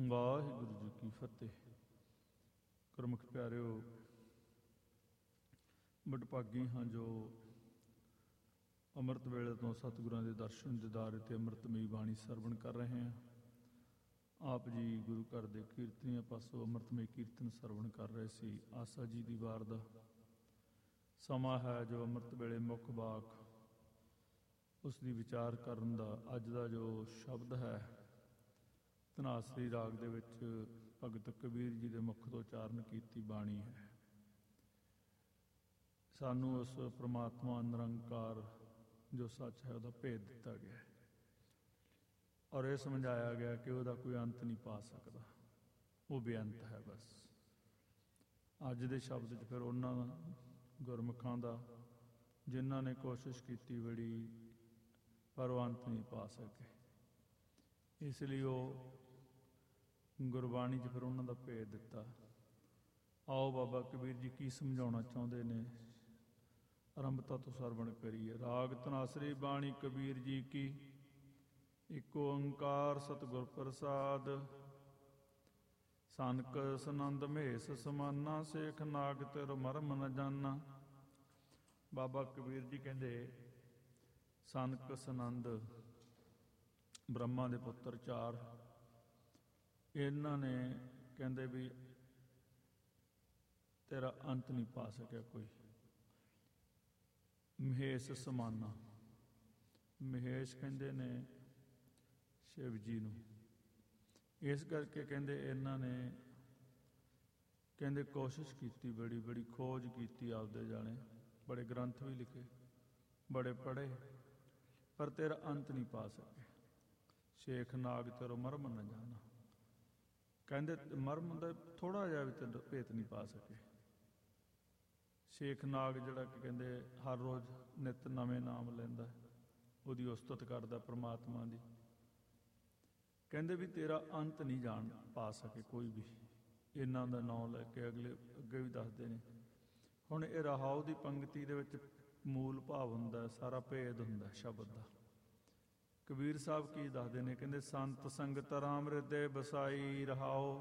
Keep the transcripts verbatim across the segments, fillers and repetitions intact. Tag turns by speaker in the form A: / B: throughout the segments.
A: ਵਾਹਿਗੁਰੂ ਜੀ ਕੀ ਫਤਿਹ। ਗੁਰਮੁਖ ਪਿਆਰਿਓ, ਵਡਭਾਗੀ ਹਾਂ ਜੋ ਅੰਮ੍ਰਿਤ ਵੇਲੇ ਤੋਂ ਸਤਿਗੁਰਾਂ ਦੇ ਦਰਸ਼ਨ ਦੀਦਾਰ ਅਤੇ ਅੰਮ੍ਰਿਤਮਈ ਬਾਣੀ ਸਰਵਣ ਕਰ ਰਹੇ ਹਾਂ। ਆਪ ਜੀ ਗੁਰੂ ਘਰ ਦੇ ਕੀਰਤਨੀਆਂ ਪਾਸੋਂ ਅੰਮ੍ਰਿਤਮਈ ਕੀਰਤਨ ਸਰਵਣ ਕਰ ਰਹੇ ਸੀ। ਆਸਾ ਜੀ ਦੀ ਵਾਰ ਦਾ ਸਮਾਂ ਹੈ ਜੋ ਅੰਮ੍ਰਿਤ ਵੇਲੇ ਮੁੱਖ ਵਾਕ ਉਸ ਦੀ ਵਿਚਾਰ ਕਰਨ ਦਾ। ਅੱਜ ਦਾ ਜੋ ਸ਼ਬਦ ਹੈ ਧਨਾਸਰੀ ਰਾਗ ਦੇ ਵਿੱਚ ਭਗਤ ਕਬੀਰ ਜੀ ਦੇ ਮੁੱਖ ਤੋਂ ਉਚਾਰਨ ਕੀਤੀ ਬਾਣੀ ਹੈ। ਸਾਨੂੰ ਉਸ ਪ੍ਰਮਾਤਮਾ ਨਿਰੰਕਾਰ ਜੋ ਸੱਚ ਹੈ ਉਹਦਾ ਭੇਦ ਦਿੱਤਾ ਗਿਆ ਹੈ ਔਰ ਇਹ ਸਮਝਾਇਆ ਗਿਆ ਕਿ ਉਹਦਾ ਕੋਈ ਅੰਤ ਨਹੀਂ ਪਾ ਸਕਦਾ, ਉਹ ਬੇਅੰਤ ਹੈ। ਬਸ ਅੱਜ ਦੇ ਸ਼ਬਦ 'ਚ ਫਿਰ ਉਹਨਾਂ ਗੁਰਮੁਖਾਂ ਦਾ ਜਿਨ੍ਹਾਂ ਨੇ ਕੋਸ਼ਿਸ਼ ਕੀਤੀ ਬੜੀ, ਪਰ ਉਹ ਅੰਤ ਨਹੀਂ ਪਾ ਸਕੇ। ਇਸ ਲਈ ਉਹ ਗੁਰਬਾਣੀ 'ਚ ਫਿਰ ਉਹਨਾਂ ਦਾ ਭੇਦ ਦਿੱਤਾ। ਆਓ ਬਾਬਾ ਕਬੀਰ ਜੀ ਕੀ ਸਮਝਾਉਣਾ ਚਾਹੁੰਦੇ ਨੇ, ਆਰੰਭਤਾ ਤੋਂ ਸਰਵਣ ਕਰੀਏ। ਰਾਗ ਧਨਾਸਰੀ ਬਾਣੀ ਕਬੀਰ ਜੀ ਕੀ। ਇੱਕ ਓੰਕਾਰ ਸਤਿਗੁਰ ਪ੍ਰਸਾਦ। ਸਨਕ ਸਨੰਦ ਮਹੇਸ਼ ਸਮਾਨਾ, ਸੇਖ ਨਾਗ ਤਿਰ ਮਰਮ ਨ ਜਾਨਾ। ਬਾਬਾ ਕਬੀਰ ਜੀ ਕਹਿੰਦੇ ਸਨਕ ਸਨੰਦ ਬ੍ਰਹਮਾ ਦੇ ਪੁੱਤਰ ਚਾਰ, ਇਹਨਾਂ ਨੇ ਕਹਿੰਦੇ ਵੀ ਤੇਰਾ ਅੰਤ ਨਹੀਂ ਪਾ ਸਕਿਆ ਕੋਈ। ਮਹੇਸ਼ ਸਮਾਨਾ, ਮਹੇਸ਼ ਕਹਿੰਦੇ ਨੇ ਸ਼ਿਵ ਜੀ ਨੂੰ। ਇਸ ਕਰਕੇ ਕਹਿੰਦੇ ਇਹਨਾਂ ਨੇ ਕਹਿੰਦੇ ਕੋਸ਼ਿਸ਼ ਕੀਤੀ, ਬੜੀ ਬੜੀ ਖੋਜ ਕੀਤੀ, ਆਪਦੇ ਜਾਣੇ ਬੜੇ ਗ੍ਰੰਥ ਵੀ ਲਿਖੇ, ਬੜੇ ਪੜ੍ਹੇ, ਪਰ ਤੇਰਾ ਅੰਤ ਨਹੀਂ ਪਾ ਸਕੇ। ਸ਼ੇਖ ਨਾਗ ਤੇਰੋ ਮਰਮ ਨਾ ਜਾਣਾ, ਕਹਿੰਦੇ ਮਰਮ ਦਾ ਥੋੜਾ ਜਿਹਾ ਵੀ ਤੇ ਭੇਤ ਨਹੀਂ ਪਾ ਸਕੇ। ਸ਼ੇਖ ਨਾਗ ਜਿਹੜਾ ਕਿ ਕਹਿੰਦੇ ਹਰ ਰੋਜ਼ ਨਿੱਤ ਨਵੇਂ ਨਾਮ ਲੈਂਦਾ, ਉਹਦੀ ਉਸਤਤ ਕਰਦਾ ਪ੍ਰਮਾਤਮਾ ਦੀ, ਕਹਿੰਦੇ ਵੀ ਤੇਰਾ ਅੰਤ ਨਹੀਂ ਜਾਣ ਪਾ ਸਕੇ ਕੋਈ ਵੀ। ਇਹਨਾਂ ਦਾ ਨਾਮ ਲੈ ਕੇ ਅਗਲੇ ਅੱਗੇ ਵੀ ਦੱਸਦੇ ਨੇ। ਹੁਣ ਇਹ ਰਹਾਉ ਦੀ ਪੰਕਤੀ ਦੇ ਵਿੱਚ ਮੂਲ ਭਾਵ ਹੁੰਦਾ, ਸਾਰਾ ਭੇਦ ਹੁੰਦਾ ਸ਼ਬਦ ਦਾ। ਕਬੀਰ ਸਾਹਿਬ ਕੀ ਦੱਸਦੇ ਨੇ, ਕਹਿੰਦੇ ਸੰਤ ਸੰਗਤ ਰਾਮ ਹਿਰਦੇ ਬਸਾਈ ਰਹਾਉ।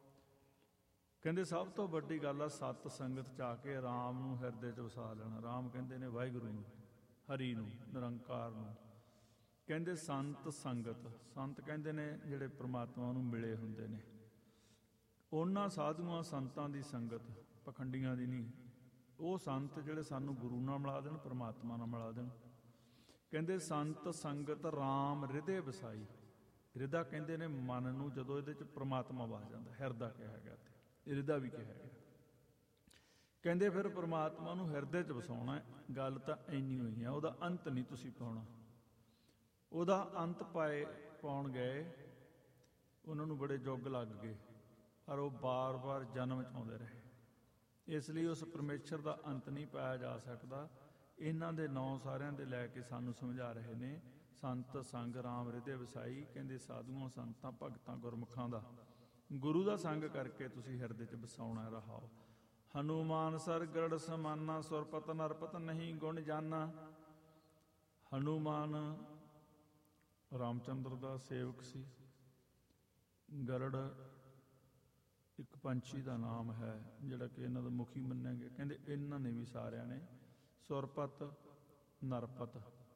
A: ਕਹਿੰਦੇ ਸਭ ਤੋਂ ਵੱਡੀ ਗੱਲ ਆ ਸਤ ਸੰਗਤ 'ਚ ਆ ਕੇ ਰਾਮ ਨੂੰ ਹਿਰਦੇ 'ਚ ਵਸਾ ਲੈਣਾ। ਰਾਮ ਕਹਿੰਦੇ ਨੇ ਵਾਹਿਗੁਰੂ ਨੂੰ, ਹਰੀ ਨੂੰ, ਨਿਰੰਕਾਰ ਨੂੰ। ਕਹਿੰਦੇ ਸੰਤ ਸੰਗਤ, ਸੰਤ ਕਹਿੰਦੇ ਨੇ ਜਿਹੜੇ ਪ੍ਰਮਾਤਮਾ ਨੂੰ ਮਿਲੇ ਹੁੰਦੇ ਨੇ। ਉਹਨਾਂ ਸਾਧੂਆਂ ਸੰਤਾਂ ਦੀ ਸੰਗਤ, ਪਖੰਡੀਆਂ ਦੀ ਨਹੀਂ। ਉਹ ਸੰਤ ਜਿਹੜੇ ਸਾਨੂੰ ਗੁਰੂ ਨਾਲ ਮਿਲਾ ਦੇਣ, ਪ੍ਰਮਾਤਮਾ ਨਾਲ ਮਿਲਾ ਦੇਣ। ਕਹਿੰਦੇ ਸੰਤ ਸੰਗਤ ਰਾਮ ਹਿਰਦੇ ਵਸਾਈ। ਹਿਰਦਾ ਕਹਿੰਦੇ ਨੇ ਮਨ ਨੂੰ, ਜਦੋਂ ਇਹਦੇ 'ਚ ਪ੍ਰਮਾਤਮਾ ਵਸ ਜਾਂਦਾ, ਹਿਰਦਾ ਕਿਹਾ ਗਿਆ ਤੇ ਹਿਰਦਾ ਵੀ ਕਿਹਾ ਗਿਆ। ਕਹਿੰਦੇ ਫਿਰ ਪ੍ਰਮਾਤਮਾ ਨੂੰ ਹਿਰਦੇ 'ਚ ਵਸਾਉਣਾ। ਗੱਲ ਤਾਂ ਇੰਨੀ ਹੋਈ ਆ, ਉਹਦਾ ਅੰਤ ਨਹੀਂ ਤੁਸੀਂ ਪਾਉਣਾ। ਉਹਦਾ ਅੰਤ ਪਾਏ ਪਾਉਣ ਗਏ, ਉਹਨਾਂ ਨੂੰ ਬੜੇ ਯੁੱਗ ਲੱਗ ਗਏ, ਪਰ ਉਹ ਬਾਰ-ਬਾਰ ਜਨਮ 'ਚ ਆਉਂਦੇ ਰਹੇ। ਇਸ ਲਈ ਉਸ ਪਰਮੇਸ਼ਰ ਦਾ ਅੰਤ ਨਹੀਂ ਪਾਇਆ ਜਾ ਸਕਦਾ। ਇਹਨਾਂ ਦੇ ਨਾਂ ਸਾਰਿਆਂ ਦੇ ਲੈ ਕੇ ਸਾਨੂੰ ਸਮਝਾ ਰਹੇ ਨੇ। ਸੰਤ ਸੰਗ ਰਾਮ ਹਿਰਦੇ ਵਸਾਈ, ਕਹਿੰਦੇ ਸਾਧੂਆਂ ਸੰਤਾਂ ਭਗਤਾਂ ਗੁਰਮੁਖਾਂ ਦਾ, ਗੁਰੂ ਦਾ ਸੰਗ ਕਰਕੇ ਤੁਸੀਂ ਹਿਰਦੇ 'ਚ ਵਸਾਉਣਾ ਰਹਾਓ। ਹਨੂਮਾਨ ਸਰ ਗਰੜ ਸਮਾਨਾ, ਸੁਰਪਤ ਨਰਪਤ ਨਹੀਂ ਗੁਣ ਜਾਨਾ। ਹਨੂਮਾਨ ਰਾਮਚੰਦਰ ਦਾ ਸੇਵਕ ਸੀ। ਗਰੜ ਇੱਕ ਪੰਛੀ ਦਾ ਨਾਮ ਹੈ ਜਿਹੜਾ ਕਿ ਇਹਨਾਂ ਦਾ ਮੁਖੀ ਮੰਨਿਆ ਗਿਆ। ਕਹਿੰਦੇ ਇਹਨਾਂ ਨੇ ਵੀ ਸਾਰਿਆਂ ਨੇ ਸੁਰਪਤ ਨਰਪਤ।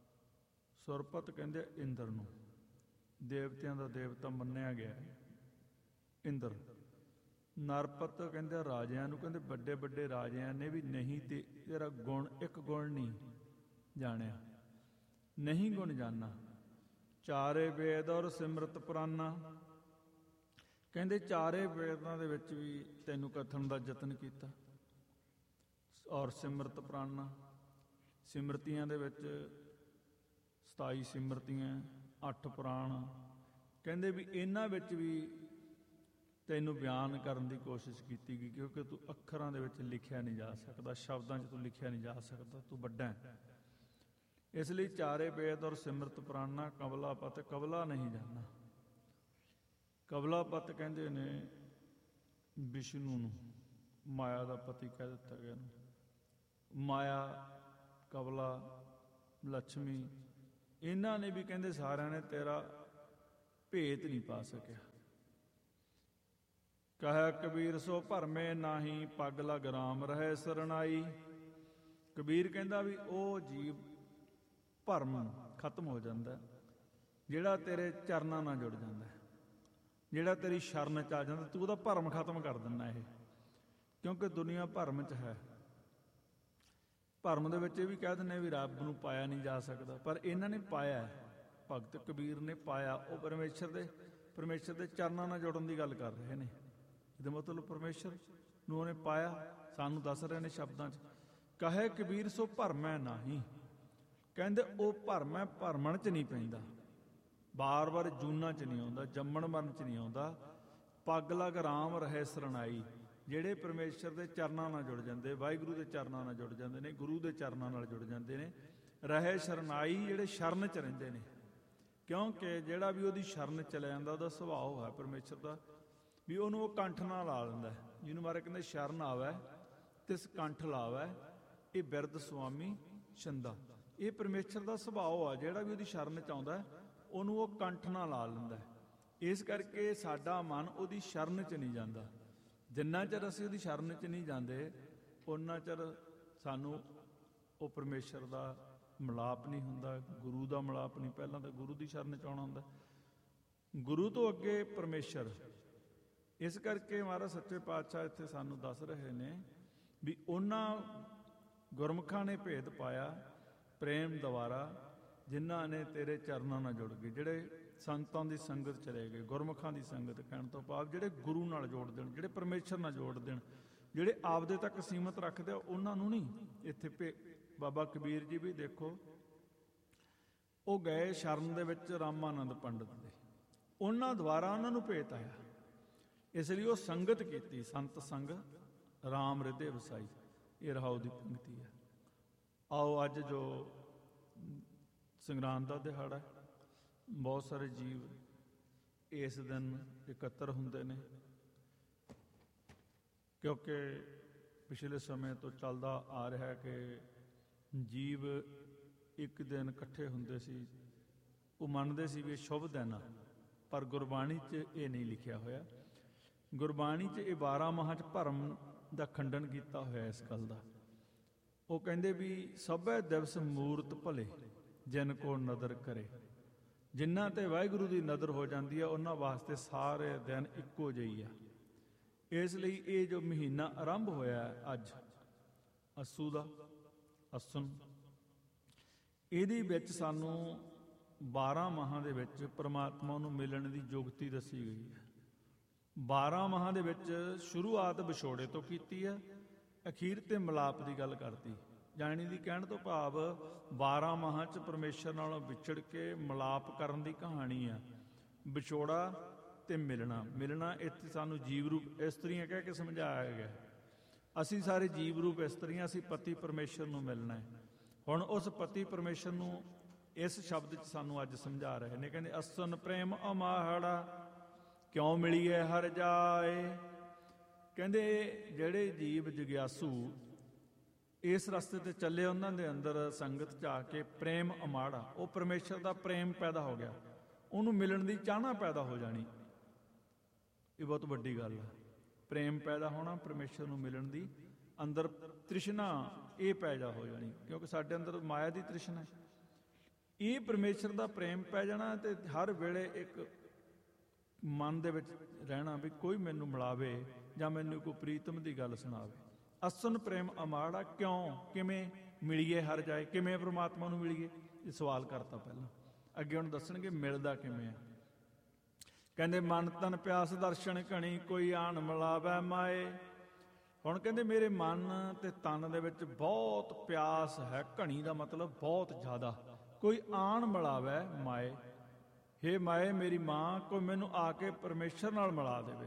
A: ਸੁਰਪਤ ਕਹਿੰਦੇ ਇੰਦਰ ਨੂੰ, ਦੇਵਤਿਆਂ ਦਾ ਦੇਵਤਾ ਮੰਨਿਆ ਗਿਆ ਇੰਦਰ। ਨਰਪਤ ਕਹਿੰਦੇ ਰਾਜਿਆਂ ਨੂੰ, ਕਹਿੰਦੇ ਵੱਡੇ ਵੱਡੇ ਰਾਜਿਆਂ ਨੇ ਵੀ ਨਹੀਂ ਤੇ ਤੇਰਾ ਗੁਣ ਇੱਕ ਗੁਣ ਨਹੀਂ ਜਾਣਿਆ, ਨਹੀਂ ਗੁਣ ਜਾਣਾ। ਚਾਰੇ ਵੇਦ ਔਰ ਸਿਮਰਤ ਪੁਰਾਨਾ, ਕਹਿੰਦੇ ਚਾਰੇ ਵੇਦਾਂ ਦੇ ਵਿੱਚ ਵੀ ਤੈਨੂੰ ਕਥਨ ਦਾ ਯਤਨ ਕੀਤਾ। ਔਰ ਸਿਮਰਤ ਪੁਰਾਨਾ, ਸਿਮਰਤੀਆਂ ਦੇ ਵਿੱਚ ਸਤਾਈ ਸਿਮਰਤੀਆਂ, ਅੱਠ ਪੁਰਾਣ, ਕਹਿੰਦੇ ਵੀ ਇਹਨਾਂ ਵਿੱਚ ਵੀ ਤੈਨੂੰ ਬਿਆਨ ਕਰਨ ਦੀ ਕੋਸ਼ਿਸ਼ ਕੀਤੀ ਗਈ, ਕਿਉਂਕਿ ਤੂੰ ਅੱਖਰਾਂ ਦੇ ਵਿੱਚ ਲਿਖਿਆ ਨਹੀਂ ਜਾ ਸਕਦਾ, ਸ਼ਬਦਾਂ 'ਚ ਤੂੰ ਲਿਖਿਆ ਨਹੀਂ ਜਾ ਸਕਦਾ, ਤੂੰ ਵੱਡਾ ਹੈ। ਇਸ ਲਈ ਚਾਰੇ ਵੇਦ ਔਰ ਸਿਮਰਤ ਪੁਰਾਨਾ, ਕਬਲਾ ਪਤ ਕਬਲਾ ਨਹੀਂ ਜਾਣਾ। ਕਬਲਾ ਪਤ ਕਹਿੰਦੇ ਨੇ ਵਿਸ਼ਨੂੰ ਨੂੰ, ਮਾਇਆ ਦਾ ਪਤੀ ਕਹਿ ਦਿੱਤਾ ਗਿਆ। ਮਾਇਆ, ਕਬਲਾ, ਲక్ష్ਮੀ, ਇਹਨਾਂ ਨੇ ਵੀ ਕਹਿੰਦੇ ਸਾਰਿਆਂ ਨੇ ਤੇਰਾ ਭੇਤ ਨਹੀਂ ਪਾ ਸਕਿਆ। ਕਹੈ ਕਬੀਰ ਸੋ ਭਰਮੇ ਨਾਹੀ, ਪੱਗ ਲਗ ਰਾਮ ਰਹੇ ਸਰਣਾਈ। ਕਬੀਰ ਕਹਿੰਦਾ ਵੀ ਉਹ ਜੀਵ ਭਰਮ ਖਤਮ ਹੋ ਜਾਂਦਾ ਜਿਹੜਾ ਤੇਰੇ ਚਰਨਾਂ ਨਾਲ ਜੁੜ ਜਾਂਦਾ, ਜਿਹੜਾ ਤੇਰੀ ਸ਼ਰਨ 'ਚ ਆ ਜਾਂਦਾ, ਤੂੰ ਉਹਦਾ ਭਰਮ ਖਤਮ ਕਰ ਦਿੰਦਾ। ਇਹ ਕਿਉਂਕਿ ਦੁਨੀਆ ਭਰਮ 'ਚ ਹੈ। ਭਰਮ ਦੇ ਵਿੱਚ ਇਹ ਵੀ ਕਹਿ ਦਿੰਦੇ ਵੀ ਰੱਬ ਨੂੰ ਪਾਇਆ ਨਹੀਂ ਜਾ ਸਕਦਾ, ਪਰ ਇਹਨਾਂ ਨੇ ਪਾਇਆ। ਭਗਤ ਕਬੀਰ ਨੇ ਪਾਇਆ। ਉਹ ਪਰਮੇਸ਼ਰ ਦੇ ਪਰਮੇਸ਼ਰ ਦੇ ਚਰਨਾਂ ਨਾਲ ਜੁੜਨ ਦੀ ਗੱਲ ਕਰ ਰਹੇ ਨੇ। ਇਹਦਾ ਮਤਲਬ ਪਰਮੇਸ਼ਰ ਨੂੰ ਉਹਨੇ ਪਾਇਆ। ਸਾਨੂੰ ਦੱਸ ਰਹੇ ਨੇ ਸ਼ਬਦਾਂ 'ਚ, ਕਹੇ ਕਬੀਰ ਸੋ ਭਰਮੈ ਨਾਹੀ। ਕਹਿੰਦੇ ਉਹ ਭਰਮ ਹੈ, ਭਰਮਣ 'ਚ ਨਹੀਂ ਪੈਂਦਾ, ਬਾਰ ਬਾਰ ਜੂਨਾਂ 'ਚ ਨਹੀਂ ਆਉਂਦਾ, ਜੰਮਣ ਮਰਨ 'ਚ ਨਹੀਂ ਆਉਂਦਾ। ਪੱਗ ਲਗ ਰਾਮ ਰਹੇ ਸਰਣਾਈ। ਜਿਹੜੇ ਪਰਮੇਸ਼ਰ ਦੇ ਚਰਨਾਂ ਨਾਲ ਜੁੜ ਜਾਂਦੇ, ਵਾਹਿਗੁਰੂ ਦੇ ਚਰਨਾਂ ਨਾਲ ਜੁੜ ਜਾਂਦੇ ਨੇ, ਗੁਰੂ ਦੇ ਚਰਨਾਂ ਨਾਲ ਜੁੜ ਜਾਂਦੇ ਨੇ। ਰਹੇ ਸ਼ਰਨਾਈ, ਜਿਹੜੇ ਸ਼ਰਨ 'ਚ ਰਹਿੰਦੇ ਨੇ। ਕਿਉਂਕਿ ਜਿਹੜਾ ਵੀ ਉਹਦੀ ਸ਼ਰਨ 'ਚ ਚਲਿਆ ਜਾਂਦਾ, ਉਹਦਾ ਸੁਭਾਅ ਹੈ ਪਰਮੇਸ਼ਰ ਦਾ ਵੀ ਉਹਨੂੰ ਉਹ ਕੰਠ ਨਾਲ ਲਾ ਲੈਂਦਾ। ਜਿਹਨੂੰ ਮਾਰੇ ਕਹਿੰਦੇ ਸ਼ਰਨ ਆਵੈ ਤਿਸ ਕੰਠ ਲਾਵੈ, ਇਹ ਬਿਰਧ ਸੁਆਮੀ ਛੰਦਾ। ਇਹ ਪਰਮੇਸ਼ਰ ਦਾ ਸੁਭਾਅ ਆ। ਜਿਹੜਾ ਵੀ ਉਹਦੀ ਸ਼ਰਨ 'ਚ ਆਉਂਦਾ ਉਹਨੂੰ ਉਹ ਕੰਠ ਨਾਲ ਲਾ ਲੈਂਦਾ। ਇਸ ਕਰਕੇ ਸਾਡਾ ਮਨ ਉਹਦੀ ਸ਼ਰਨ 'ਚ ਨਹੀਂ ਜਾਂਦਾ। ਜਿੰਨਾ ਚਿਰ ਅਸੀਂ ਉਹਦੀ ਸ਼ਰਨ 'ਚ ਨਹੀਂ ਜਾਂਦੇ, ਓਨਾ ਚਿਰ ਸਾਨੂੰ ਉਹ ਪਰਮੇਸ਼ਰ ਦਾ ਮਿਲਾਪ ਨਹੀਂ ਹੁੰਦਾ, ਗੁਰੂ ਦਾ ਮਿਲਾਪ ਨਹੀਂ। ਪਹਿਲਾਂ ਤਾਂ ਗੁਰੂ ਦੀ ਸ਼ਰਨ 'ਚ ਆਉਣਾ ਹੁੰਦਾ, ਗੁਰੂ ਤੋਂ ਅੱਗੇ ਪਰਮੇਸ਼ਰ। ਇਸ ਕਰਕੇ ਮਹਾਰਾਜ ਸੱਚੇ ਪਾਤਸ਼ਾਹ ਇੱਥੇ ਸਾਨੂੰ ਦੱਸ ਰਹੇ ਨੇ ਵੀ ਉਹਨਾਂ ਗੁਰਮੁਖਾਂ ਨੇ ਭੇਦ ਪਾਇਆ ਪ੍ਰੇਮ ਦੁਆਰਾ, ਜਿਨ੍ਹਾਂ ਨੇ ਤੇਰੇ ਚਰਨਾਂ ਨਾਲ ਜੁੜ ਗਏ, ਜਿਹੜੇ ਸੰਤਾਂ ਦੀ ਸੰਗਤ ਚਲੇ ਗਏ। ਗੁਰਮੁਖਾਂ ਦੀ ਸੰਗਤ ਕਹਿਣ ਤੋਂ ਭਾਵ ਜਿਹੜੇ ਗੁਰੂ ਨਾਲ ਜੋੜ ਦੇਣ, ਜਿਹੜੇ ਪਰਮੇਸ਼ਰ ਨਾਲ ਜੋੜ ਦੇਣ, ਜਿਹੜੇ ਆਪਦੇ ਤੱਕ ਸੀਮਤ ਰੱਖਦੇ ਆ ਉਹਨਾਂ ਨੂੰ ਨਹੀਂ। ਇੱਥੇ ਭੇ ਬਾਬਾ ਕਬੀਰ ਜੀ ਵੀ ਦੇਖੋ, ਉਹ ਗਏ ਸ਼ਰਨ ਦੇ ਵਿੱਚ ਰਾਮਾਨੰਦ ਪੰਡਤ ਦੇ, ਉਹਨਾਂ ਦੁਆਰਾ ਉਹਨਾਂ ਨੂੰ ਭੇਤ ਆਇਆ। ਇਸ ਲਈ ਉਹ ਸੰਗਤ ਕੀਤੀ, ਸੰਤ ਸੰਗ ਰਾਮ ਹਿਰਦੇ ਵਸਾਈ। ਇਹ ਰਹਾਉ ਦੀ ਪੰਕਤੀ ਹੈ। ਆਓ ਅੱਜ ਜੋ ਸੰਗਰਾਂਦ ਦਾ ਦਿਹਾੜਾ, ਬਹੁਤ ਸਾਰੇ ਜੀਵ ਇਸ ਦਿਨ ਇਕੱਤਰ ਹੁੰਦੇ ਨੇ, ਕਿਉਂਕਿ ਪਿਛਲੇ ਸਮੇਂ ਤੋਂ ਚੱਲਦਾ ਆ ਰਿਹਾ ਕਿ ਜੀਵ ਇੱਕ ਦਿਨ ਇਕੱਠੇ ਹੁੰਦੇ ਸੀ। ਉਹ ਮੰਨਦੇ ਸੀ ਵੀ ਇਹ ਸ਼ੁਭ ਦਿਨ ਆ, ਪਰ ਗੁਰਬਾਣੀ 'ਚ ਇਹ ਨਹੀਂ ਲਿਖਿਆ ਹੋਇਆ। ਗੁਰਬਾਣੀ 'ਚ ਇਹ ਬਾਰਾਂ ਮਾਹਾਂ 'ਚ ਭਰਮ ਦਾ ਖੰਡਨ ਕੀਤਾ ਹੋਇਆ ਇਸ ਗੱਲ ਦਾ। ਉਹ ਕਹਿੰਦੇ ਵੀ ਸਭੈ ਦਿਵਸ ਮੂਰਤ ਭਲੇ, ਜਿਨ ਕੋ ਨਦਰ ਕਰੇ। ਜਿਨ੍ਹਾਂ ਤੇ ਵਾਹਿਗੁਰੂ ਦੀ ਨਜ਼ਰ ਹੋ ਜਾਂਦੀ ਆ, ਉਹਨਾਂ ਵਾਸਤੇ ਸਾਰੇ ਦਿਨ ਇੱਕੋ ਜਿਹੀ ਆ। ਇਸ ਲਈ ਇਹ ਜੋ ਮਹੀਨਾ ਆਰੰਭ ਹੋਇਆ ਅੱਜ ਅੱਸੂ ਦਾ, ਅਸਨ, ਇਹਦੇ ਵਿੱਚ ਸਾਨੂੰ ਬਾਰਾਂ ਮਾਹਾਂ ਦੇ ਵਿੱਚ ਪਰਮਾਤਮਾ ਨੂੰ ਮਿਲਣ ਦੀ ਯੁਗਤੀ ਦੱਸੀ ਗਈ ਹੈ। ਬਾਰਾਂ ਮਾਹਾਂ ਦੇ ਵਿੱਚ ਸ਼ੁਰੂਆਤ ਵਿਛੋੜੇ ਤੋਂ ਕੀਤੀ ਹੈ, ਅਖੀਰ ਤੇ ਮਿਲਾਪ ਦੀ ਗੱਲ ਕਰਤੀ। ਜਾਣੀ ਦੀ ਕਹਿਣ ਤੋਂ ਭਾਵ ਬਾਰਾਂ ਮਾਹਾਂ 'ਚ ਪਰਮੇਸ਼ਰ ਨਾਲੋਂ ਵਿਛੜ ਕੇ ਮਿਲਾਪ ਕਰਨ ਦੀ ਕਹਾਣੀ ਆ। ਵਿਛੋੜਾ ਤੇ ਮਿਲਣਾ। ਮਿਲਣਾ ਇੱਥੇ ਸਾਨੂੰ ਜੀਵ ਰੂਪ ਇਸਤਰੀਆਂ ਕਹਿ ਕੇ ਸਮਝਾਇਆ ਗਿਆ। ਅਸੀਂ ਸਾਰੇ ਜੀਵ ਰੂਪ ਇਸਤਰੀਆਂ, ਅਸੀਂ ਪਤੀ ਪਰਮੇਸ਼ਰ ਨੂੰ ਮਿਲਣਾ ਹੈ। ਹੁਣ ਉਸ ਪਤੀ ਪਰਮੇਸ਼ਰ ਨੂੰ ਇਸ ਸ਼ਬਦ 'ਚ ਸਾਨੂੰ ਅੱਜ ਸਮਝਾ ਰਹੇ ਨੇ। ਕਹਿੰਦੇ ਅਸਨ ਪ੍ਰੇਮ ਅਮਾਹੜਾ, ਕਿਉਂ ਮਿਲੀਏ ਹਰ ਜਾਏ। ਕਹਿੰਦੇ ਜਿਹੜੇ ਜੀਵ ਜਗਿਆਸੂ ਇਸ ਰਸਤੇ ਤੇ ਚੱਲੇ, ਉਹਨਾਂ ਦੇ ਅੰਦਰ ਸੰਗਤ 'ਚ ਆ ਕੇ ਪ੍ਰੇਮ ਅਮਾੜਾ, ਉਹ ਪਰਮੇਸ਼ਰ ਦਾ ਪ੍ਰੇਮ ਪੈਦਾ ਹੋ ਗਿਆ, ਉਹਨੂੰ ਮਿਲਣ ਦੀ ਚਾਹਨਾ ਪੈਦਾ ਹੋ ਜਾਣੀ। ਇਹ ਬਹੁਤ ਵੱਡੀ ਗੱਲ ਹੈ। ਪ੍ਰੇਮ ਪੈਦਾ ਹੋਣਾ, ਪਰਮੇਸ਼ਰ ਨੂੰ ਮਿਲਣ ਦੀ ਅੰਦਰ ਤ੍ਰਿਸ਼ਨਾ ਇਹ ਪੈਦਾ ਹੋ ਜਾਣੀ, ਕਿਉਂਕਿ ਸਾਡੇ ਅੰਦਰ ਮਾਇਆ ਦੀ ਤ੍ਰਿਸ਼ਨਾ ਹੈ। ਇਹ ਪਰਮੇਸ਼ਰ ਦਾ ਪ੍ਰੇਮ ਪੈ ਜਾਣਾ ਤੇ ਹਰ ਵੇਲੇ ਇੱਕ ਮਨ ਦੇ ਵਿੱਚ ਰਹਿਣਾ ਵੀ ਕੋਈ ਮੈਨੂੰ ਮਿਲਾਵੇ ਜਾਂ ਮੈਨੂੰ ਕੋਈ ਪ੍ਰੀਤਮ ਦੀ ਗੱਲ ਸੁਣਾਵੇ। ਅਸਨ ਪ੍ਰੇਮ ਅਮਾੜਾ, ਕਿਉਂ, ਕਿਵੇਂ ਮਿਲੀਏ ਹਰ ਜਾਏ। ਕਿਵੇਂ ਪ੍ਰਮਾਤਮਾ ਨੂੰ ਮਿਲੀਏ, ਇਹ ਸਵਾਲ ਕਰਤਾ ਪਹਿਲਾਂ। ਅੱਗੇ ਹੁਣ ਦੱਸਣਗੇ ਮਿਲਦਾ ਕਿਵੇਂ ਆ। ਕਹਿੰਦੇ ਮਨ ਤਨ ਪਿਆਸ ਦਰਸ਼ਨ ਘਣੀ, ਕੋਈ ਆਣ ਮਿਲਾਵੇ ਮਾਏ। ਹੁਣ ਕਹਿੰਦੇ ਮੇਰੇ ਮਨ ਤੇ ਤਨ ਦੇ ਵਿੱਚ ਬਹੁਤ ਪਿਆਸ ਹੈ। ਘਣੀ ਦਾ ਮਤਲਬ ਬਹੁਤ ਜ਼ਿਆਦਾ। ਕੋਈ ਆਣ ਮਿਲਾਵੇ ਮਾਏ, ਹੇ ਮਾਏ ਮੇਰੀ ਮਾਂ, ਕੋਈ ਮੈਨੂੰ ਆ ਕੇ ਪਰਮੇਸ਼ਰ ਨਾਲ ਮਿਲਾ ਦੇਵੇ।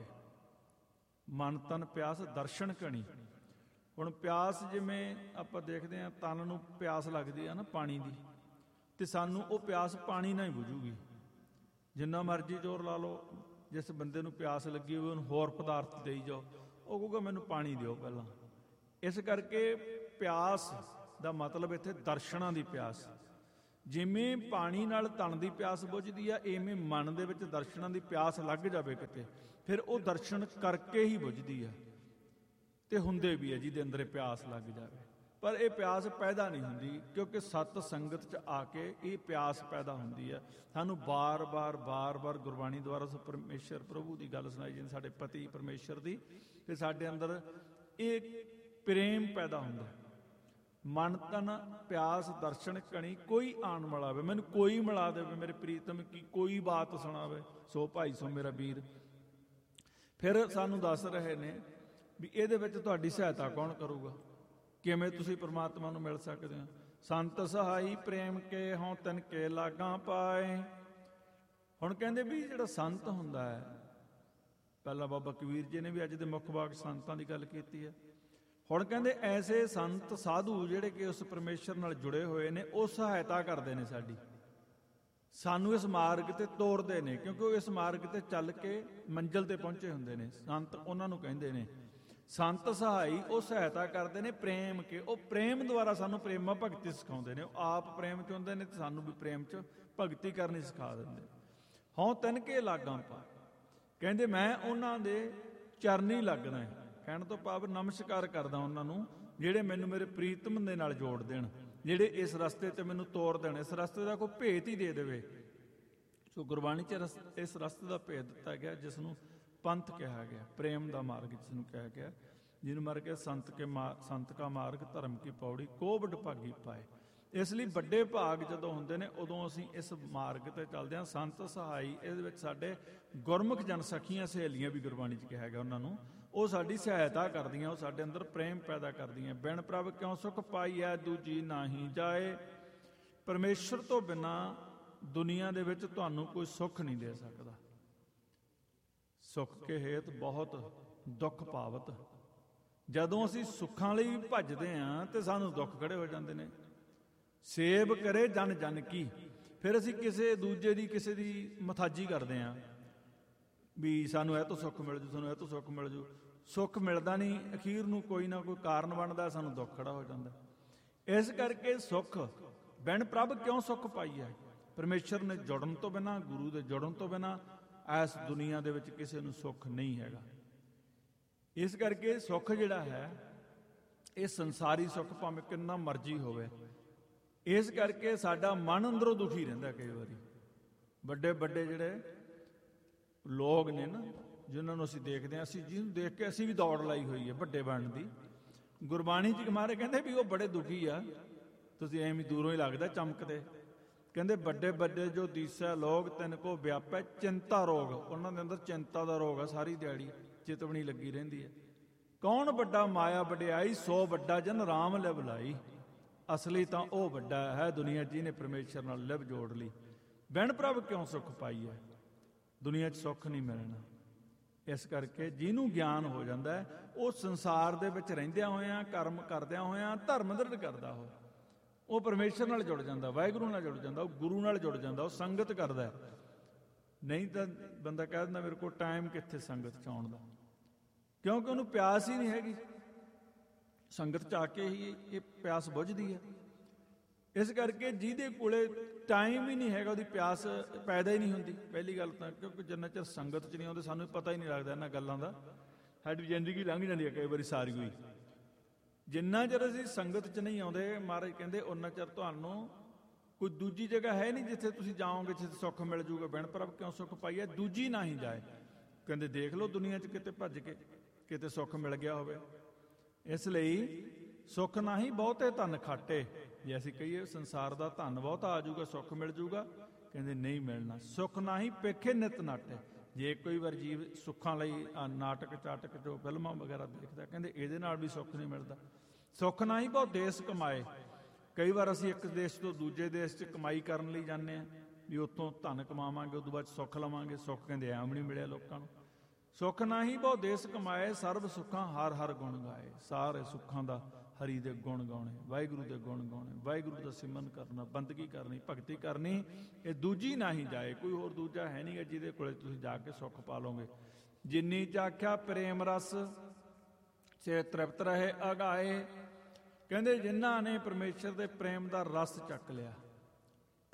A: ਮਨ ਤਨ ਪਿਆਸ ਦਰਸ਼ਨ ਘਣੀ। ਹੁਣ ਪਿਆਸ ਜਿਵੇਂ ਆਪਾਂ ਦੇਖਦੇ ਹਾਂ, ਤਨ ਨੂੰ ਪਿਆਸ ਲੱਗਦੀ ਆ ਨਾ ਪਾਣੀ ਦੀ, ਤੇ ਸਾਨੂੰ ਉਹ ਪਿਆਸ ਪਾਣੀ ਨਾਲ ਹੀ ਬੁਝੂਗੀ। ਜਿੰਨਾ ਮਰਜ਼ੀ ਜ਼ੋਰ ਲਾ ਲਓ, ਜਿਸ ਬੰਦੇ ਨੂੰ ਪਿਆਸ ਲੱਗੀ ਹੋਵੇ ਉਹਨੂੰ ਹੋਰ ਪਦਾਰਥ ਦੇਈ ਜਾਓ, ਉਹ ਕਹੂਗਾ ਮੈਨੂੰ ਪਾਣੀ ਦਿਓ ਪਹਿਲਾਂ। ਇਸ ਕਰਕੇ ਪਿਆਸ ਦਾ ਮਤਲਬ ਇੱਥੇ ਦਰਸ਼ਨਾਂ ਦੀ ਪਿਆਸ। ਜਿਵੇਂ ਪਾਣੀ ਨਾਲ ਧਨ ਦੀ ਪਿਆਸ ਬੁਝਦੀ ਆ, ਇਵੇਂ ਮਨ ਦੇ ਵਿੱਚ ਦਰਸ਼ਨਾਂ ਦੀ ਪਿਆਸ ਲੱਗ ਜਾਵੇ ਕਿਤੇ, ਫਿਰ ਉਹ ਦਰਸ਼ਨ ਕਰਕੇ ਹੀ ਬੁਝਦੀ ਆ। ਤੇ ਹੁੰਦੇ ਵੀ ਆ ਜਿਹਦੇ ਅੰਦਰ ਇਹ ਪਿਆਸ ਲੱਗ ਜਾਵੇ, ਪਰ ਇਹ ਪਿਆਸ ਪੈਦਾ ਨਹੀਂ ਹੁੰਦੀ, ਕਿਉਂਕਿ ਸਤ ਸੰਗਤ 'ਚ ਆ ਕੇ ਇਹ ਪਿਆਸ ਪੈਦਾ ਹੁੰਦੀ ਹੈ। ਸਾਨੂੰ ਬਾਰ-ਬਾਰ ਬਾਰ-ਬਾਰ ਗੁਰਬਾਣੀ ਦੁਆਰਾ ਸੋ ਪਰਮੇਸ਼ਰ ਪ੍ਰਭੂ ਦੀ ਗੱਲ ਸੁਣਾਈ ਜਾਂਦੀ, ਸਾਡੇ ਪਤੀ ਪਰਮੇਸ਼ਰ ਦੀ, ਤੇ ਸਾਡੇ ਅੰਦਰ ਇਹ ਪ੍ਰੇਮ ਪੈਦਾ ਹੁੰਦਾ। ਮਨ ਤਨ ਪਿਆਸ ਦਰਸ਼ਨ ਕਣੀ ਕੋਈ ਆਣ ਮਿਲਾਵੇ, ਮੈਨੂੰ ਕੋਈ ਮਿਲਾ ਦੇਵੇ ਮੇਰੇ ਪ੍ਰੀਤਮ ਕੀ, ਕੋਈ ਬਾਤ ਸੁਣਾਵੇ ਸੋ ਭਾਈ ਸੋ ਮੇਰਾ ਵੀਰ। ਫਿਰ ਸਾਨੂੰ ਦੱਸ ਰਹੇ ਨੇ ਵੀ ਇਹਦੇ ਵਿੱਚ ਤੁਹਾਡੀ ਸਹਾਇਤਾ ਕੌਣ ਕਰੂਗਾ, ਕਿਵੇਂ ਤੁਸੀਂ ਪ੍ਰਮਾਤਮਾ ਨੂੰ ਮਿਲ ਸਕਦੇ ਹੋ। ਸੰਤ ਸਹਾਈ ਪ੍ਰੇਮ ਕੇ ਹੋਂ ਤਨ ਕੇ ਲਾਗਾਂ ਪਾਏ। ਹੁਣ ਕਹਿੰਦੇ ਵੀ ਜਿਹੜਾ ਸੰਤ ਹੁੰਦਾ ਹੈ, ਪਹਿਲਾਂ ਬਾਬਾ ਕਬੀਰ ਜੀ ਨੇ ਵੀ ਅੱਜ ਦੇ ਮੁੱਖ ਵਾਕ ਸੰਤਾਂ ਦੀ ਗੱਲ ਕੀਤੀ ਹੈ। ਹੁਣ ਕਹਿੰਦੇ ਐਸੇ ਸੰਤ ਸਾਧੂ ਜਿਹੜੇ ਕਿ ਉਸ ਪਰਮੇਸ਼ਰ ਨਾਲ ਜੁੜੇ ਹੋਏ ਨੇ, ਉਹ ਸਹਾਇਤਾ ਕਰਦੇ ਨੇ ਸਾਡੀ, ਸਾਨੂੰ ਇਸ ਮਾਰਗ ਤੇ ਤੋਰਦੇ ਨੇ, ਕਿਉਂਕਿ ਉਹ ਇਸ ਮਾਰਗ ਤੇ ਚੱਲ ਕੇ ਮੰਜ਼ਿਲ ਤੇ ਪਹੁੰਚੇ ਹੁੰਦੇ ਨੇ। ਸੰਤ ਉਹਨਾਂ ਨੂੰ ਕਹਿੰਦੇ ਨੇ ਸੰਤ ਸਹਾਈ, ਉਹ ਸਹਾਇਤਾ ਕਰਦੇ ਨੇ ਪ੍ਰੇਮ ਕੇ, ਉਹ ਪ੍ਰੇਮ ਦੁਆਰਾ ਸਾਨੂੰ ਪ੍ਰੇਮਾ ਭਗਤੀ ਸਿਖਾਉਂਦੇ ਨੇ। ਉਹ ਆਪ ਪ੍ਰੇਮ ਚ ਹੁੰਦੇ ਨੇ ਤੇ ਸਾਨੂੰ ਵੀ ਪ੍ਰੇਮ ਚ ਭਗਤੀ ਕਰਨੀ ਸਿਖਾ ਦਿੰਦੇ। ਹਉ ਤਨ ਕੇ ਲਾਗਾਂ ਪਾ, ਕਹਿੰਦੇ ਮੈਂ ਉਹਨਾਂ ਦੇ ਚਰਨੀ ਲੱਗਣਾ ਹੈ। ਕਹਿਣ ਤੋਂ ਭਾਵ ਨਮਸਕਾਰ ਕਰਦਾ ਉਹਨਾਂ ਨੂੰ, ਜਿਹੜੇ ਮੈਨੂੰ ਮੇਰੇ ਪ੍ਰੀਤਮ ਦੇ ਨਾਲ ਜੋੜ ਦੇਣ, ਜਿਹੜੇ ਇਸ ਰਸਤੇ ਤੇ ਮੈਨੂੰ ਤੋਰ ਦੇਣ, ਇਸ ਰਸਤੇ ਦਾ ਕੋਈ ਭੇਤ ਹੀ ਦੇ ਦੇਵੇ। ਸੋ ਗੁਰਬਾਣੀ ਚ ਇਸ ਰਸਤੇ ਦਾ ਭੇਦ ਦਿੱਤਾ ਗਿਆ, ਜਿਸ ਨੂੰ ਪੰਥ ਕਿਹਾ ਗਿਆ, ਪ੍ਰੇਮ ਦਾ ਮਾਰਗ ਜਿਸ ਨੂੰ ਕਿਹਾ ਗਿਆ, ਜਿਹਨੂੰ ਮਰ ਕੇ ਸੰਤ ਕੇ ਸੰਤ ਕਾ ਮਾਰਗ ਧਰਮ ਕੀ ਪੌੜੀ ਕੋ ਵਡ ਭਾਗੀ ਪਾਏ। ਇਸ ਲਈ ਵੱਡੇ ਭਾਗ ਜਦੋਂ ਹੁੰਦੇ ਨੇ, ਉਦੋਂ ਅਸੀਂ ਇਸ ਮਾਰਗ ਤੇ ਚੱਲਦੇ ਹਾਂ। ਸੰਤ ਸਹਾਈ, ਇਹਦੇ ਵਿੱਚ ਸਾਡੇ ਗੁਰਮੁਖ ਜਨ ਸਖੀਆਂ ਸਹੇਲੀਆਂ ਵੀ ਗੁਰਬਾਣੀ 'ਚ ਕਿਹਾ ਗਿਆ ਉਹਨਾਂ ਨੂੰ, ਉਹ ਸਾਡੀ ਸਹਾਇਤਾ ਕਰਦੀਆਂ, ਉਹ ਸਾਡੇ ਅੰਦਰ ਪ੍ਰੇਮ ਪੈਦਾ ਕਰਦੀਆਂ। ਬਿਨ ਪ੍ਰਭ ਕਿਉਂ ਸੁਖ ਪਾਈਐ ਦੂਜੀ ਨਾਹੀ ਜਾਏ। ਪਰਮੇਸ਼ਰ ਤੋਂ ਬਿਨਾਂ ਦੁਨੀਆ ਦੇ ਵਿੱਚ ਤੁਹਾਨੂੰ ਕੋਈ ਸੁੱਖ ਨਹੀਂ ਦੇ ਸਕਦਾ। ਸੁੱਖ ਕੇ ਹੇਤ ਬਹੁਤ ਦੁੱਖ ਪਾਵਤ। ਜਦੋਂ ਅਸੀਂ ਸੁੱਖਾਂ ਲਈ ਭੱਜਦੇ ਹਾਂ ਤੇ ਸਾਨੂੰ ਦੁੱਖ ਖੜੇ ਹੋ ਜਾਂਦੇ ਨੇ। ਸੇਬ ਕਰੇ ਜਨ ਜਨ ਕੀ, ਫਿਰ ਅਸੀਂ ਕਿਸੇ ਦੂਜੇ ਦੀ ਕਿਸੇ ਦੀ ਮਥਾਜੀ ਕਰਦੇ ਹਾਂ ਵੀ ਸਾਨੂੰ ਇਹ ਤੋਂ ਸੁੱਖ ਮਿਲ ਜੂ, ਸਾਨੂੰ ਇਹ ਤੋਂ ਸੁੱਖ ਮਿਲ ਜੂ। ਸੁੱਖ ਮਿਲਦਾ ਨਹੀਂ, ਅਖੀਰ ਨੂੰ ਕੋਈ ਨਾ ਕੋਈ ਕਾਰਨ ਬਣਦਾ, ਸਾਨੂੰ ਦੁੱਖ ਖੜਾ ਹੋ ਜਾਂਦਾ। ਇਸ ਕਰਕੇ ਸੁੱਖ ਬਿਨ ਪ੍ਰਭ ਕਿਉਂ ਸੁੱਖ ਪਾਈਐ। ਪਰਮੇਸ਼ਰ ਨੇ ਜੁੜਨ ਤੋਂ ਬਿਨਾਂ, ਗੁਰੂ ਦੇ ਜੁੜਨ ਤੋਂ ਬਿਨਾਂ ਇਸ ਦੁਨੀਆ ਦੇ ਵਿੱਚ ਕਿਸੇ ਨੂੰ ਸੁੱਖ ਨਹੀਂ ਹੈਗਾ। ਇਸ ਕਰਕੇ ਸੁੱਖ ਜਿਹੜਾ ਹੈ, ਇਹ ਸੰਸਾਰੀ ਸੁੱਖ ਭਾਵੇਂ ਕਿੰਨਾ ਮਰਜ਼ੀ ਹੋਵੇ, ਇਸ ਕਰਕੇ ਸਾਡਾ ਮਨ ਅੰਦਰੋਂ ਦੁਖੀ ਰਹਿੰਦਾ। ਕਈ ਵਾਰੀ ਵੱਡੇ ਵੱਡੇ ਜਿਹੜੇ ਲੋਕ ਨੇ ਨਾ, ਜਿਨ੍ਹਾਂ ਨੂੰ ਅਸੀਂ ਦੇਖਦੇ ਹਾਂ, ਅਸੀਂ ਜਿਹਨੂੰ ਦੇਖ ਕੇ ਅਸੀਂ ਵੀ ਦੌੜ ਲਾਈ ਹੋਈ ਹੈ ਵੱਡੇ ਬਣਨ ਦੀ। ਗੁਰਬਾਣੀ 'ਚ ਮਾਰੇ ਕਹਿੰਦੇ ਵੀ ਉਹ ਬੜੇ ਦੁਖੀ ਆ, ਤੁਸੀਂ ਐਵੇਂ ਦੂਰੋਂ ਹੀ ਲੱਗਦਾ ਚਮਕਦੇ। ਕਹਿੰਦੇ ਵੱਡੇ ਵੱਡੇ ਜੋ ਦੀਸੈ ਲੋਕ ਤਿੰਨ ਕੋ ਵਿਆਪੈ ਚਿੰਤਾ ਰੋਗ। ਉਹਨਾਂ ਦੇ ਅੰਦਰ ਚਿੰਤਾ ਦਾ ਰੋਗ ਆ, ਸਾਰੀ ਦਿਹਾੜੀ ਚਿਤਵਣੀ ਲੱਗੀ ਰਹਿੰਦੀ ਹੈ। ਕੌਣ ਵੱਡਾ ਮਾਇਆ ਵਡਿਆਈ, ਸੋ ਵੱਡਾ ਜਨ ਰਾਮ ਲਿਵ ਲਾਈ। ਅਸਲੀ ਤਾਂ ਉਹ ਵੱਡਾ ਹੈ ਦੁਨੀਆ ਜਿਹਨੇ ਪਰਮੇਸ਼ਰ ਨਾਲ ਲਿਵ ਜੋੜ ਲਈ। ਬਿਨ ਪ੍ਰਭ ਕਿਉਂ ਸੁੱਖ ਪਾਈ ਹੈ, ਦੁਨੀਆ 'ਚ ਸੁੱਖ ਨਹੀਂ ਮਿਲਣਾ। ਇਸ ਕਰਕੇ ਜਿਹਨੂੰ ਗਿਆਨ ਹੋ ਜਾਂਦਾ ਹੈ, ਉਹ ਸੰਸਾਰ ਦੇ ਵਿੱਚ ਰਹਿੰਦਿਆਂ ਹੋਇਆਂ, ਕਰਮ ਕਰਦਿਆਂ ਹੋਇਆਂ ਧਰਮ ਦ੍ਰਿੜ ਕਰਦਾ, ਉਹ ਉਹ ਪਰਮੇਸ਼ਰ ਨਾਲ ਜੁੜ ਜਾਂਦਾ, ਵਾਹਿਗੁਰੂ ਨਾਲ ਜੁੜ ਜਾਂਦਾ, ਉਹ ਗੁਰੂ ਨਾਲ ਜੁੜ ਜਾਂਦਾ, ਉਹ ਸੰਗਤ ਕਰਦਾ। ਨਹੀਂ ਤਾਂ ਬੰਦਾ ਕਹਿ ਦਿੰਦਾ ਮੇਰੇ ਕੋਲ ਟਾਈਮ ਕਿੱਥੇ ਸੰਗਤ 'ਚ ਆਉਣ ਦਾ, ਕਿਉਂਕਿ ਉਹਨੂੰ ਪਿਆਸ ਹੀ ਨਹੀਂ ਹੈਗੀ। ਸੰਗਤ 'ਚ ਆ ਕੇ ਹੀ ਇਹ ਪਿਆਸ ਬੁਝਦੀ ਹੈ। ਇਸ ਕਰਕੇ ਜਿਹਦੇ ਕੋਲੇ ਟਾਈਮ ਹੀ ਨਹੀਂ ਹੈਗਾ, ਉਹਦੀ ਪਿਆਸ ਪੈਦਾ ਹੀ ਨਹੀਂ ਹੁੰਦੀ। ਪਹਿਲੀ ਗੱਲ ਤਾਂ ਕਿਉਂਕਿ ਜਿੰਨਾ ਚਿਰ ਸੰਗਤ 'ਚ ਨਹੀਂ ਆਉਂਦੇ, ਸਾਨੂੰ ਪਤਾ ਹੀ ਨਹੀਂ ਲੱਗਦਾ ਇਹਨਾਂ ਗੱਲਾਂ ਦਾ। ਸਾਡੀ ਜ਼ਿੰਦਗੀ ਲੰਘ ਜਾਂਦੀ ਹੈ ਕਈ ਵਾਰੀ ਸਾਰੀ ਹੋਈ। ਜਿੰਨਾ ਚਿਰ ਅਸੀਂ ਸੰਗਤ 'ਚ ਨਹੀਂ ਆਉਂਦੇ, ਮਹਾਰਾਜ ਕਹਿੰਦੇ ਉਹਨਾਂ ਚਿਰ ਤੁਹਾਨੂੰ ਕੋਈ ਦੂਜੀ ਜਗ੍ਹਾ ਹੈ ਨਹੀਂ ਜਿੱਥੇ ਤੁਸੀਂ ਜਾਓਗੇ, ਜਿੱਥੇ ਸੁੱਖ ਮਿਲ ਜੂਗਾ। ਬਿਨ ਪ੍ਰਭ ਕਿਉਂ ਸੁੱਖ ਪਾਈਐ ਦੂਜੀ ਨਾ ਹੀ ਜਾਏ। ਕਹਿੰਦੇ ਦੇਖ ਲਓ ਦੁਨੀਆ 'ਚ ਕਿਤੇ ਭੱਜ ਕੇ ਕਿਤੇ ਸੁੱਖ ਮਿਲ ਗਿਆ ਹੋਵੇ। ਇਸ ਲਈ ਸੁੱਖ ਨਾ ਹੀ ਬਹੁਤੇ ਧਨ ਖਾਟੇ। ਜੇ ਅਸੀਂ ਕਹੀਏ ਸੰਸਾਰ ਦਾ ਧਨ ਬਹੁਤਾ ਆ ਜਾਊਗਾ, ਸੁੱਖ ਮਿਲ ਜੂਗਾ, ਕਹਿੰਦੇ ਨਹੀਂ ਮਿਲਣਾ। ਸੁੱਖ ਨਾ ਹੀ ਪੇਖੇ ਨਿਤ ਨਾਟੇ। ਜੇ ਕੋਈ ਵਾਰ ਜੀਵ ਸੁੱਖਾਂ ਲਈ ਨਾਟਕ ਚਾਟਕ ਜੋ ਫਿਲਮਾਂ ਵਗੈਰਾ ਦੇਖਦਾ, ਕਹਿੰਦੇ ਇਹਦੇ ਨਾਲ ਵੀ ਸੁੱਖ ਨਹੀਂ ਮਿਲਦਾ। ਸੁੱਖ ਨਾ ਹੀ ਬਹੁਤ ਦੇਸ਼ ਕਮਾਏ। ਕਈ ਵਾਰ ਅਸੀਂ ਇੱਕ ਦੇਸ਼ ਤੋਂ ਦੂਜੇ ਦੇਸ਼ 'ਚ ਕਮਾਈ ਕਰਨ ਲਈ ਜਾਂਦੇ ਹਾਂ ਵੀ ਉੱਥੋਂ ਧਨ ਕਮਾਵਾਂਗੇ, ਉਦੋਂ ਬਾਅਦ ਸੁੱਖ ਲਵਾਂਗੇ। ਸੁੱਖ ਕਹਿੰਦੇ ਐਂ ਵੀ ਨਹੀਂ ਮਿਲਿਆ ਲੋਕਾਂ ਨੂੰ। ਸੁੱਖ ਨਾ ਹੀ ਬਹੁ ਦੇਸ ਕਮਾਏ, ਸਰਬ ਸੁੱਖਾਂ ਹਰ ਹਰ ਗੁਣ ਗਾਏ। ਸਾਰੇ ਸੁੱਖਾਂ ਦਾ ਹਰੀ ਦੇ ਗੁਣ ਗਾਉਣੇ, ਵਾਹਿਗੁਰੂ ਦੇ ਗੁਣ ਗਾਉਣੇ, ਵਾਹਿਗੁਰੂ ਦਾ ਸਿਮਰਨ ਕਰਨਾ, ਬੰਦਗੀ ਕਰਨੀ, ਭਗਤੀ ਕਰਨੀ, ਇਹ ਦੂਜੀ ਨਾ ਹੀ ਜਾਏ। ਕੋਈ ਹੋਰ ਦੂਜਾ ਹੈ ਨਹੀਂ ਗਾ ਜਿਹਦੇ ਕੋਲੇ ਤੁਸੀਂ ਜਾ ਕੇ ਸੁੱਖ ਪਾ ਲਓਗੇ। ਜਿੰਨੀ ਚਾਖਿਆ ਪ੍ਰੇਮ ਰਸ ਸੇ ਤ੍ਰਿਪਤ ਰਹੇ ਅਗਾਏ। ਕਹਿੰਦੇ ਜਿਨ੍ਹਾਂ ਨੇ ਪਰਮੇਸ਼ਰ ਦੇ ਪ੍ਰੇਮ ਦਾ ਰਸ ਚੱਕ ਲਿਆ,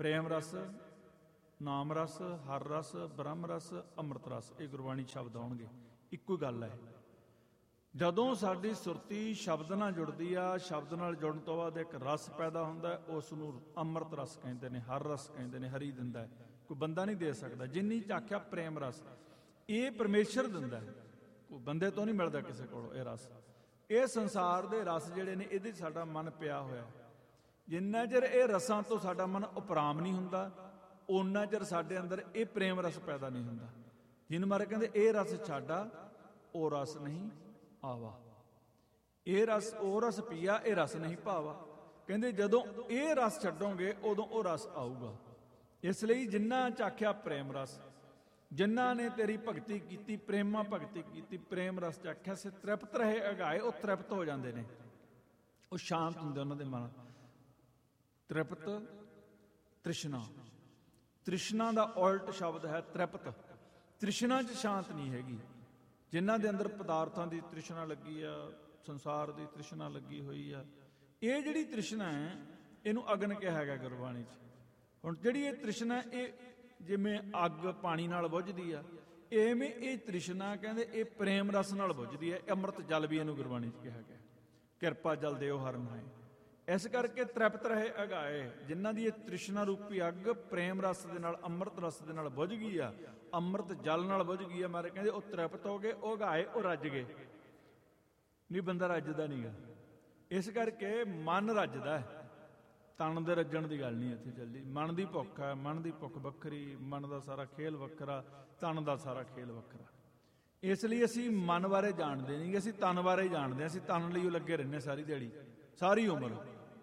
A: ਪ੍ਰੇਮ ਰਸ, ਨਾਮ ਰਸ, ਹਰ ਰਸ, ਬ੍ਰਹਮ ਰਸ, ਅੰਮ੍ਰਿਤ ਰਸ, ਇਹ ਗੁਰਬਾਣੀ ਸ਼ਬਦ ਆਉਣਗੇ। ਇੱਕੋ ਗੱਲ ਹੈ। ਜਦੋਂ ਸਾਡੀ ਸੁਰਤੀ ਸ਼ਬਦ ਨਾਲ ਜੁੜਦੀ ਆ, ਸ਼ਬਦ ਨਾਲ ਜੁੜਨ ਤੋਂ ਬਾਅਦ ਇੱਕ ਰਸ ਪੈਦਾ ਹੁੰਦਾ, ਉਸ ਨੂੰ ਅੰਮ੍ਰਿਤ ਰਸ ਕਹਿੰਦੇ ਨੇ, ਹਰ ਰਸ ਕਹਿੰਦੇ ਨੇ। ਹਰੀ ਦਿੰਦਾ ਹੈ, ਕੋਈ ਬੰਦਾ ਨਹੀਂ ਦੇ ਸਕਦਾ। ਜਿੰਨੀ ਚਾਖਿਆ ਪ੍ਰੇਮ ਰਸ, ਇਹ ਪਰਮੇਸ਼ਰ ਦਿੰਦਾ ਹੈ, ਕੋਈ ਬੰਦੇ ਤੋਂ ਨਹੀਂ ਮਿਲਦਾ ਕਿਸੇ ਕੋਲੋਂ ਇਹ ਰਸ। ਇਹ ਸੰਸਾਰ ਦੇ ਰਸ ਜਿਹੜੇ ਨੇ, ਇਹਦੇ 'ਚ ਸਾਡਾ ਮਨ ਪਿਆ ਹੋਇਆ। ਜਿੰਨਾ ਚਿਰ ਇਹ ਰਸਾਂ ਤੋਂ ਸਾਡਾ ਮਨ ਉਪਰਾਮ ਨਹੀਂ ਹੁੰਦਾ, ਓਨਾ ਚਿਰ ਸਾਡੇ ਅੰਦਰ ਇਹ ਪ੍ਰੇਮ ਰਸ ਪੈਦਾ ਨਹੀਂ ਹੁੰਦਾ। ਜਿਹਨੂੰ ਮਾਰੇ ਕਹਿੰਦੇ ਇਹ ਰਸ ਛਾਡਾ, ਉਹ ਰਸ ਨਹੀਂ ਆਵਾ। ਇਹ ਰਸ ਉਹ ਰਸ ਪੀਆ, ਇਹ ਰਸ ਨਹੀਂ ਭਾਵਾ। ਕਹਿੰਦੇ ਜਦੋਂ ਇਹ ਰਸ ਛੱਡੋਗੇ ਉਦੋਂ ਉਹ ਰਸ ਆਊਗਾ। ਇਸ ਲਈ ਜਿੰਨਾ ਚਾਖਿਆ ਪ੍ਰੇਮ ਰਸ, ਜਿਨ੍ਹਾਂ ਨੇ ਤੇਰੀ ਭਗਤੀ ਕੀਤੀ, ਪ੍ਰੇਮਾ ਭਗਤੀ ਕੀਤੀ, ਪ੍ਰੇਮ ਰਸ ਚਾਖਿਆ, ਸੇ ਤ੍ਰਿਪਤ ਰਹੇ ਅਗਾਏ। ਉਹ ਤ੍ਰਿਪਤ ਹੋ ਜਾਂਦੇ ਨੇ, ਉਹ ਸ਼ਾਂਤ ਹੁੰਦੇ ਉਹਨਾਂ ਦੇ ਮਨ। ਤ੍ਰਿਪਤ, ਤ੍ਰਿਸ਼ਨਾ, ਤ੍ਰਿਸ਼ਨਾ ਦਾ ਉਲਟ ਸ਼ਬਦ ਹੈ ਤ੍ਰਿਪਤ। ਤ੍ਰਿਸ਼ਨਾ 'ਚ ਸ਼ਾਂਤ ਨਹੀਂ ਹੈਗੀ। ਜਿਨ੍ਹਾਂ ਦੇ ਅੰਦਰ ਪਦਾਰਥਾਂ ਦੀ ਤ੍ਰਿਸ਼ਨਾ ਲੱਗੀ ਆ, ਸੰਸਾਰ ਦੀ ਤ੍ਰਿਸ਼ਨਾ ਲੱਗੀ ਹੋਈ ਆ, ਇਹ ਜਿਹੜੀ ਤ੍ਰਿਸ਼ਨਾ ਹੈ ਇਹਨੂੰ ਅਗਨ ਕਿਹਾ ਹੈਗਾ ਗੁਰਬਾਣੀ 'ਚ। ਹੁਣ ਜਿਹੜੀ ਇਹ ਤ੍ਰਿਸ਼ਨਾ, ਇਹ ਜਿਵੇਂ ਅੱਗ ਪਾਣੀ ਨਾਲ ਬੁਝਦੀ ਆ, ਐਵੇਂ ਇਹ ਤ੍ਰਿਸ਼ਨਾ ਕਹਿੰਦੇ ਇਹ ਪ੍ਰੇਮ ਰਸ ਨਾਲ ਬੁਝਦੀ ਹੈ। ਅੰਮ੍ਰਿਤ ਜਲ ਵੀ ਇਹਨੂੰ ਗੁਰਬਾਣੀ 'ਚ ਕਿਹਾ ਗਿਆ। ਕਿਰਪਾ ਜਲ ਦਿਓ ਹਰਿ ਨਾਏ। ਇਸ ਕਰਕੇ ਤ੍ਰਿਪਤ ਰਹੇ ਅਗਾਏ, ਜਿਨ੍ਹਾਂ ਦੀ ਇਹ ਤ੍ਰਿਸ਼ਨਾ ਰੂਪੀ ਅੱਗ ਪ੍ਰੇਮ ਰਸ ਦੇ ਨਾਲ, ਅੰਮ੍ਰਿਤ ਰਸ ਦੇ ਨਾਲ ਬੁਝ ਗਈ ਆ, ਅੰਮ੍ਰਿਤ ਜਲ ਨਾਲ ਬੁਝ ਗਈ ਆ, ਮਾਰੇ ਕਹਿੰਦੇ ਉਹ ਤ੍ਰਿਪਤ ਹੋ ਗਏ, ਉਹ ਅਗਾਏ, ਉਹ ਰੱਜ ਗਏ। ਨਹੀਂ, ਬੰਦਾ ਰੱਜਦਾ ਨਹੀਂ ਗਾ। ਇਸ ਕਰਕੇ ਮਨ ਰੱਜਦਾ ਹੈ, ਤਨ ਦੇ ਰੱਜਣ ਦੀ ਗੱਲ ਨਹੀਂ ਇੱਥੇ ਚੱਲੀ। ਮਨ ਦੀ ਭੁੱਖ ਹੈ, ਮਨ ਦੀ ਭੁੱਖ ਵੱਖਰੀ, ਮਨ ਦਾ ਸਾਰਾ ਖੇਲ ਵੱਖਰਾ, ਤਨ ਦਾ ਸਾਰਾ ਖੇਲ ਵੱਖਰਾ। ਇਸ ਲਈ ਅਸੀਂ ਮਨ ਬਾਰੇ ਜਾਣਦੇ ਨਹੀਂ, ਅਸੀਂ ਤਨ ਬਾਰੇ ਜਾਣਦੇ ਹਾਂ। ਅਸੀਂ ਤਨ ਲਈ ਉਹ ਲੱਗੇ ਰਹਿੰਦੇ ਸਾਰੀ ਦਿਹਾੜੀ, ਸਾਰੀ ਉਮਰ।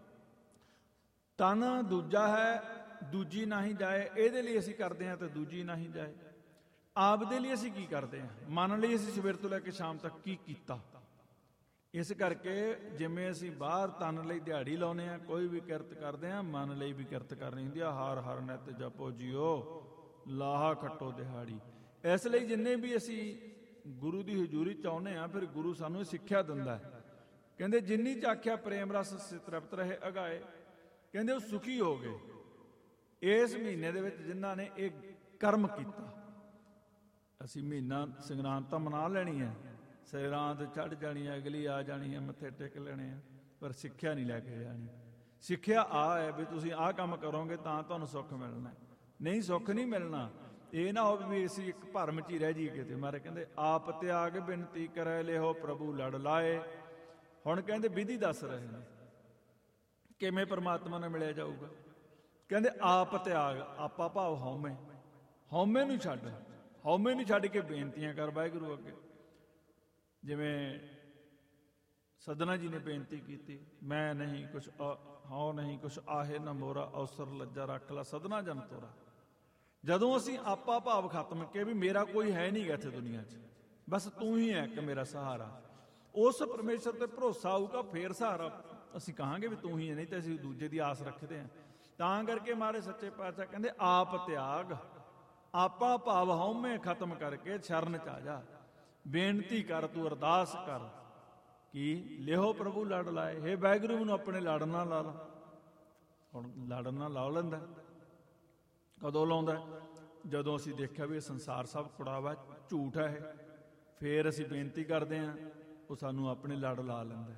A: ਤਨ ਦੂਜਾ ਹੈ, ਦੂਜੀ ਨਾਹੀਂ ਜਾਏ, ਇਹਦੇ ਲਈ ਅਸੀਂ ਕਰਦੇ ਹਾਂ ਤੇ ਦੂਜੀ ਨਾਹੀਂ ਜਾਏ। ਆਪਦੇ ਲਈ ਅਸੀਂ ਕੀ ਕਰਦੇ ਹਾਂ? ਮਨ ਲਈ ਅਸੀਂ ਸਵੇਰ ਤੋਂ ਲੈ ਕੇ ਸ਼ਾਮ ਤੱਕ ਕੀ ਕੀਤਾ। ਇਸ ਕਰਕੇ ਜਿਵੇਂ ਅਸੀਂ ਬਾਹਰ ਤਨ ਲਈ ਦਿਹਾੜੀ ਲਾਉਂਦੇ ਹਾਂ, ਕੋਈ ਵੀ ਕਿਰਤ ਕਰਦੇ ਹਾਂ, ਮਨ ਲਈ ਵੀ ਕਿਰਤ ਕਰਨੀ ਹੁੰਦੀ ਆ। ਹਰ ਹਰ ਨਿਤ ਜਪੋ ਜੀਓ, ਲਾਹਾ ਖੱਟੋ ਦਿਹਾੜੀ। ਇਸ ਲਈ ਜਿੰਨੇ ਵੀ ਅਸੀਂ ਗੁਰੂ ਦੀ ਹਜ਼ੂਰੀ ਚਾਹੁੰਦੇ ਹਾਂ, ਫਿਰ ਗੁਰੂ ਸਾਨੂੰ ਸਿੱਖਿਆ ਦਿੰਦਾ ਹੈ। ਕਹਿੰਦੇ ਜਿੰਨੀ ਚਾਖਿਆ ਪ੍ਰੇਮ ਰਸ ਸੇ ਤ੍ਰਿਪਤ ਰਹੇ ਅਗਾਏ। ਕਹਿੰਦੇ ਉਹ ਸੁਖੀ ਹੋ ਗਏ ਇਸ ਮਹੀਨੇ ਦੇ ਵਿੱਚ ਜਿਨ੍ਹਾਂ ਨੇ ਇਹ ਕਰਮ ਕੀਤਾ। ਅਸੀਂ ਮਹੀਨਾ ਸੰਗਰਾਂਦ ਤਾਂ ਮਨਾ ਲੈਣੀ ਹੈ, ਸੰਗਰਾਂਦ ਚੜ੍ਹ ਜਾਣੀ ਹੈ, ਅਗਲੀ ਆ ਜਾਣੀ ਹੈ, ਮੱਥੇ ਟੇਕ ਲੈਣੇ ਆ, ਪਰ ਸਿੱਖਿਆ ਨਹੀਂ ਲੈ ਕੇ ਜਾਣੀ। ਸਿੱਖਿਆ ਆ ਹੈ ਵੀ ਤੁਸੀਂ ਆਹ ਕੰਮ ਕਰੋਗੇ ਤਾਂ ਤੁਹਾਨੂੰ ਸੁੱਖ ਮਿਲਣਾ, ਨਹੀਂ ਸੁੱਖ ਨਹੀਂ ਮਿਲਣਾ। ਇਹ ਨਾ ਹੋਵੇ ਵੀ ਅਸੀਂ ਇੱਕ ਭਰਮ 'ਚ ਹੀ ਰਹਿ ਜਾਈਏ ਕਿਤੇ। ਮਾਰੇ ਕਹਿੰਦੇ ਆਪ ਤਿਆਗ ਬਿਨਤੀ ਕਰੇ ਲਿਓ ਪ੍ਰਭੂ ਲੜ ਲਾਏ। ਹੁਣ ਕਹਿੰਦੇ ਵਿਧੀ ਦੱਸ ਰਹੇ ਨੇ ਕਿਵੇਂ ਪਰਮਾਤਮਾ ਨਾਲ ਮਿਲਿਆ ਜਾਊਗਾ। ਕਹਿੰਦੇ ਆਪ ਤਿਆਗ, ਆਪਾ ਭਾਵ ਹਉਮੈ, ਹਉਮੈ ਨੂੰ ਛੱਡ, ਹਉਮੈ ਨੂੰ ਛੱਡ ਕੇ ਬੇਨਤੀਆਂ ਕਰ ਵਾਹਿਗੁਰੂ ਅੱਗੇ। ਜਿਵੇਂ ਸਦਨਾ ਜੀ ਨੇ ਬੇਨਤੀ ਕੀਤੀ, ਮੈਂ ਨਹੀਂ ਕੁਛ ਹਉ ਨਹੀਂ ਕੁਛ ਆਹੇ ਨਾ ਮੋਰਾ, ਅਵਸਰ ਲੱਜਾ ਰੱਖ ਲਾ ਸਦਨਾ ਜਨ ਤੋਰਾ। ਜਦੋਂ ਅਸੀਂ ਆਪਾ ਭਾਵ ਖਤਮ ਕੇ ਵੀ ਮੇਰਾ ਕੋਈ ਹੈ ਨਹੀਂ ਗਾ ਇੱਥੇ ਦੁਨੀਆ 'ਚ, ਬਸ ਤੂੰ ਹੀ ਹੈ ਕਿ ਮੇਰਾ ਸਹਾਰਾ, ਉਸ ਪਰਮੇਸ਼ਰ ਤੇ ਭਰੋਸਾ ਆਊਗਾ, ਫੇਰ ਸਹਾਰਾ ਅਸੀਂ ਕਹਾਂਗੇ ਵੀ ਤੂੰ ਹੀ ਹੈ, ਨਹੀਂ ਤਾਂ ਅਸੀਂ ਦੂਜੇ ਦੀ ਆਸ ਰੱਖਦੇ ਹਾਂ। ਤਾਂ ਕਰਕੇ ਮਾਰੇ ਸੱਚੇ ਪਾਤਸ਼ਾਹ ਕਹਿੰਦੇ ਆਪ ਤਿਆਗ, ਆਪਾ ਭਾਵ ਹਉਮੈ ਖਤਮ ਕਰਕੇ ਸ਼ਰਨ 'ਚ ਆ ਜਾ, ਬੇਨਤੀ ਕਰ, ਤੂੰ ਅਰਦਾਸ ਕਰ ਕਿ ਲਿਓ ਪ੍ਰਭੂ ਲੜ ਲਾਏ। ਹੇ ਵਾਹਿਗੁਰੂ ਮੈਨੂੰ ਆਪਣੇ ਲੜ ਨਾਲ ਲਾ ਲਾ। ਹੁਣ ਲੜ ਨਾਲ ਲਾ ਲੈਂਦਾ, ਕਦੋਂ ਲਾਉਂਦਾ? ਜਦੋਂ ਅਸੀਂ ਦੇਖਿਆ ਵੀ ਇਹ ਸੰਸਾਰ ਸਭ ਕੁੜਾਵਾ, ਝੂਠ ਹੈ ਇਹ, ਫੇਰ ਅਸੀਂ ਬੇਨਤੀ ਕਰਦੇ ਹਾਂ, ਉਹ ਸਾਨੂੰ ਆਪਣੇ ਲੜ ਲਾ ਲੈਂਦਾ।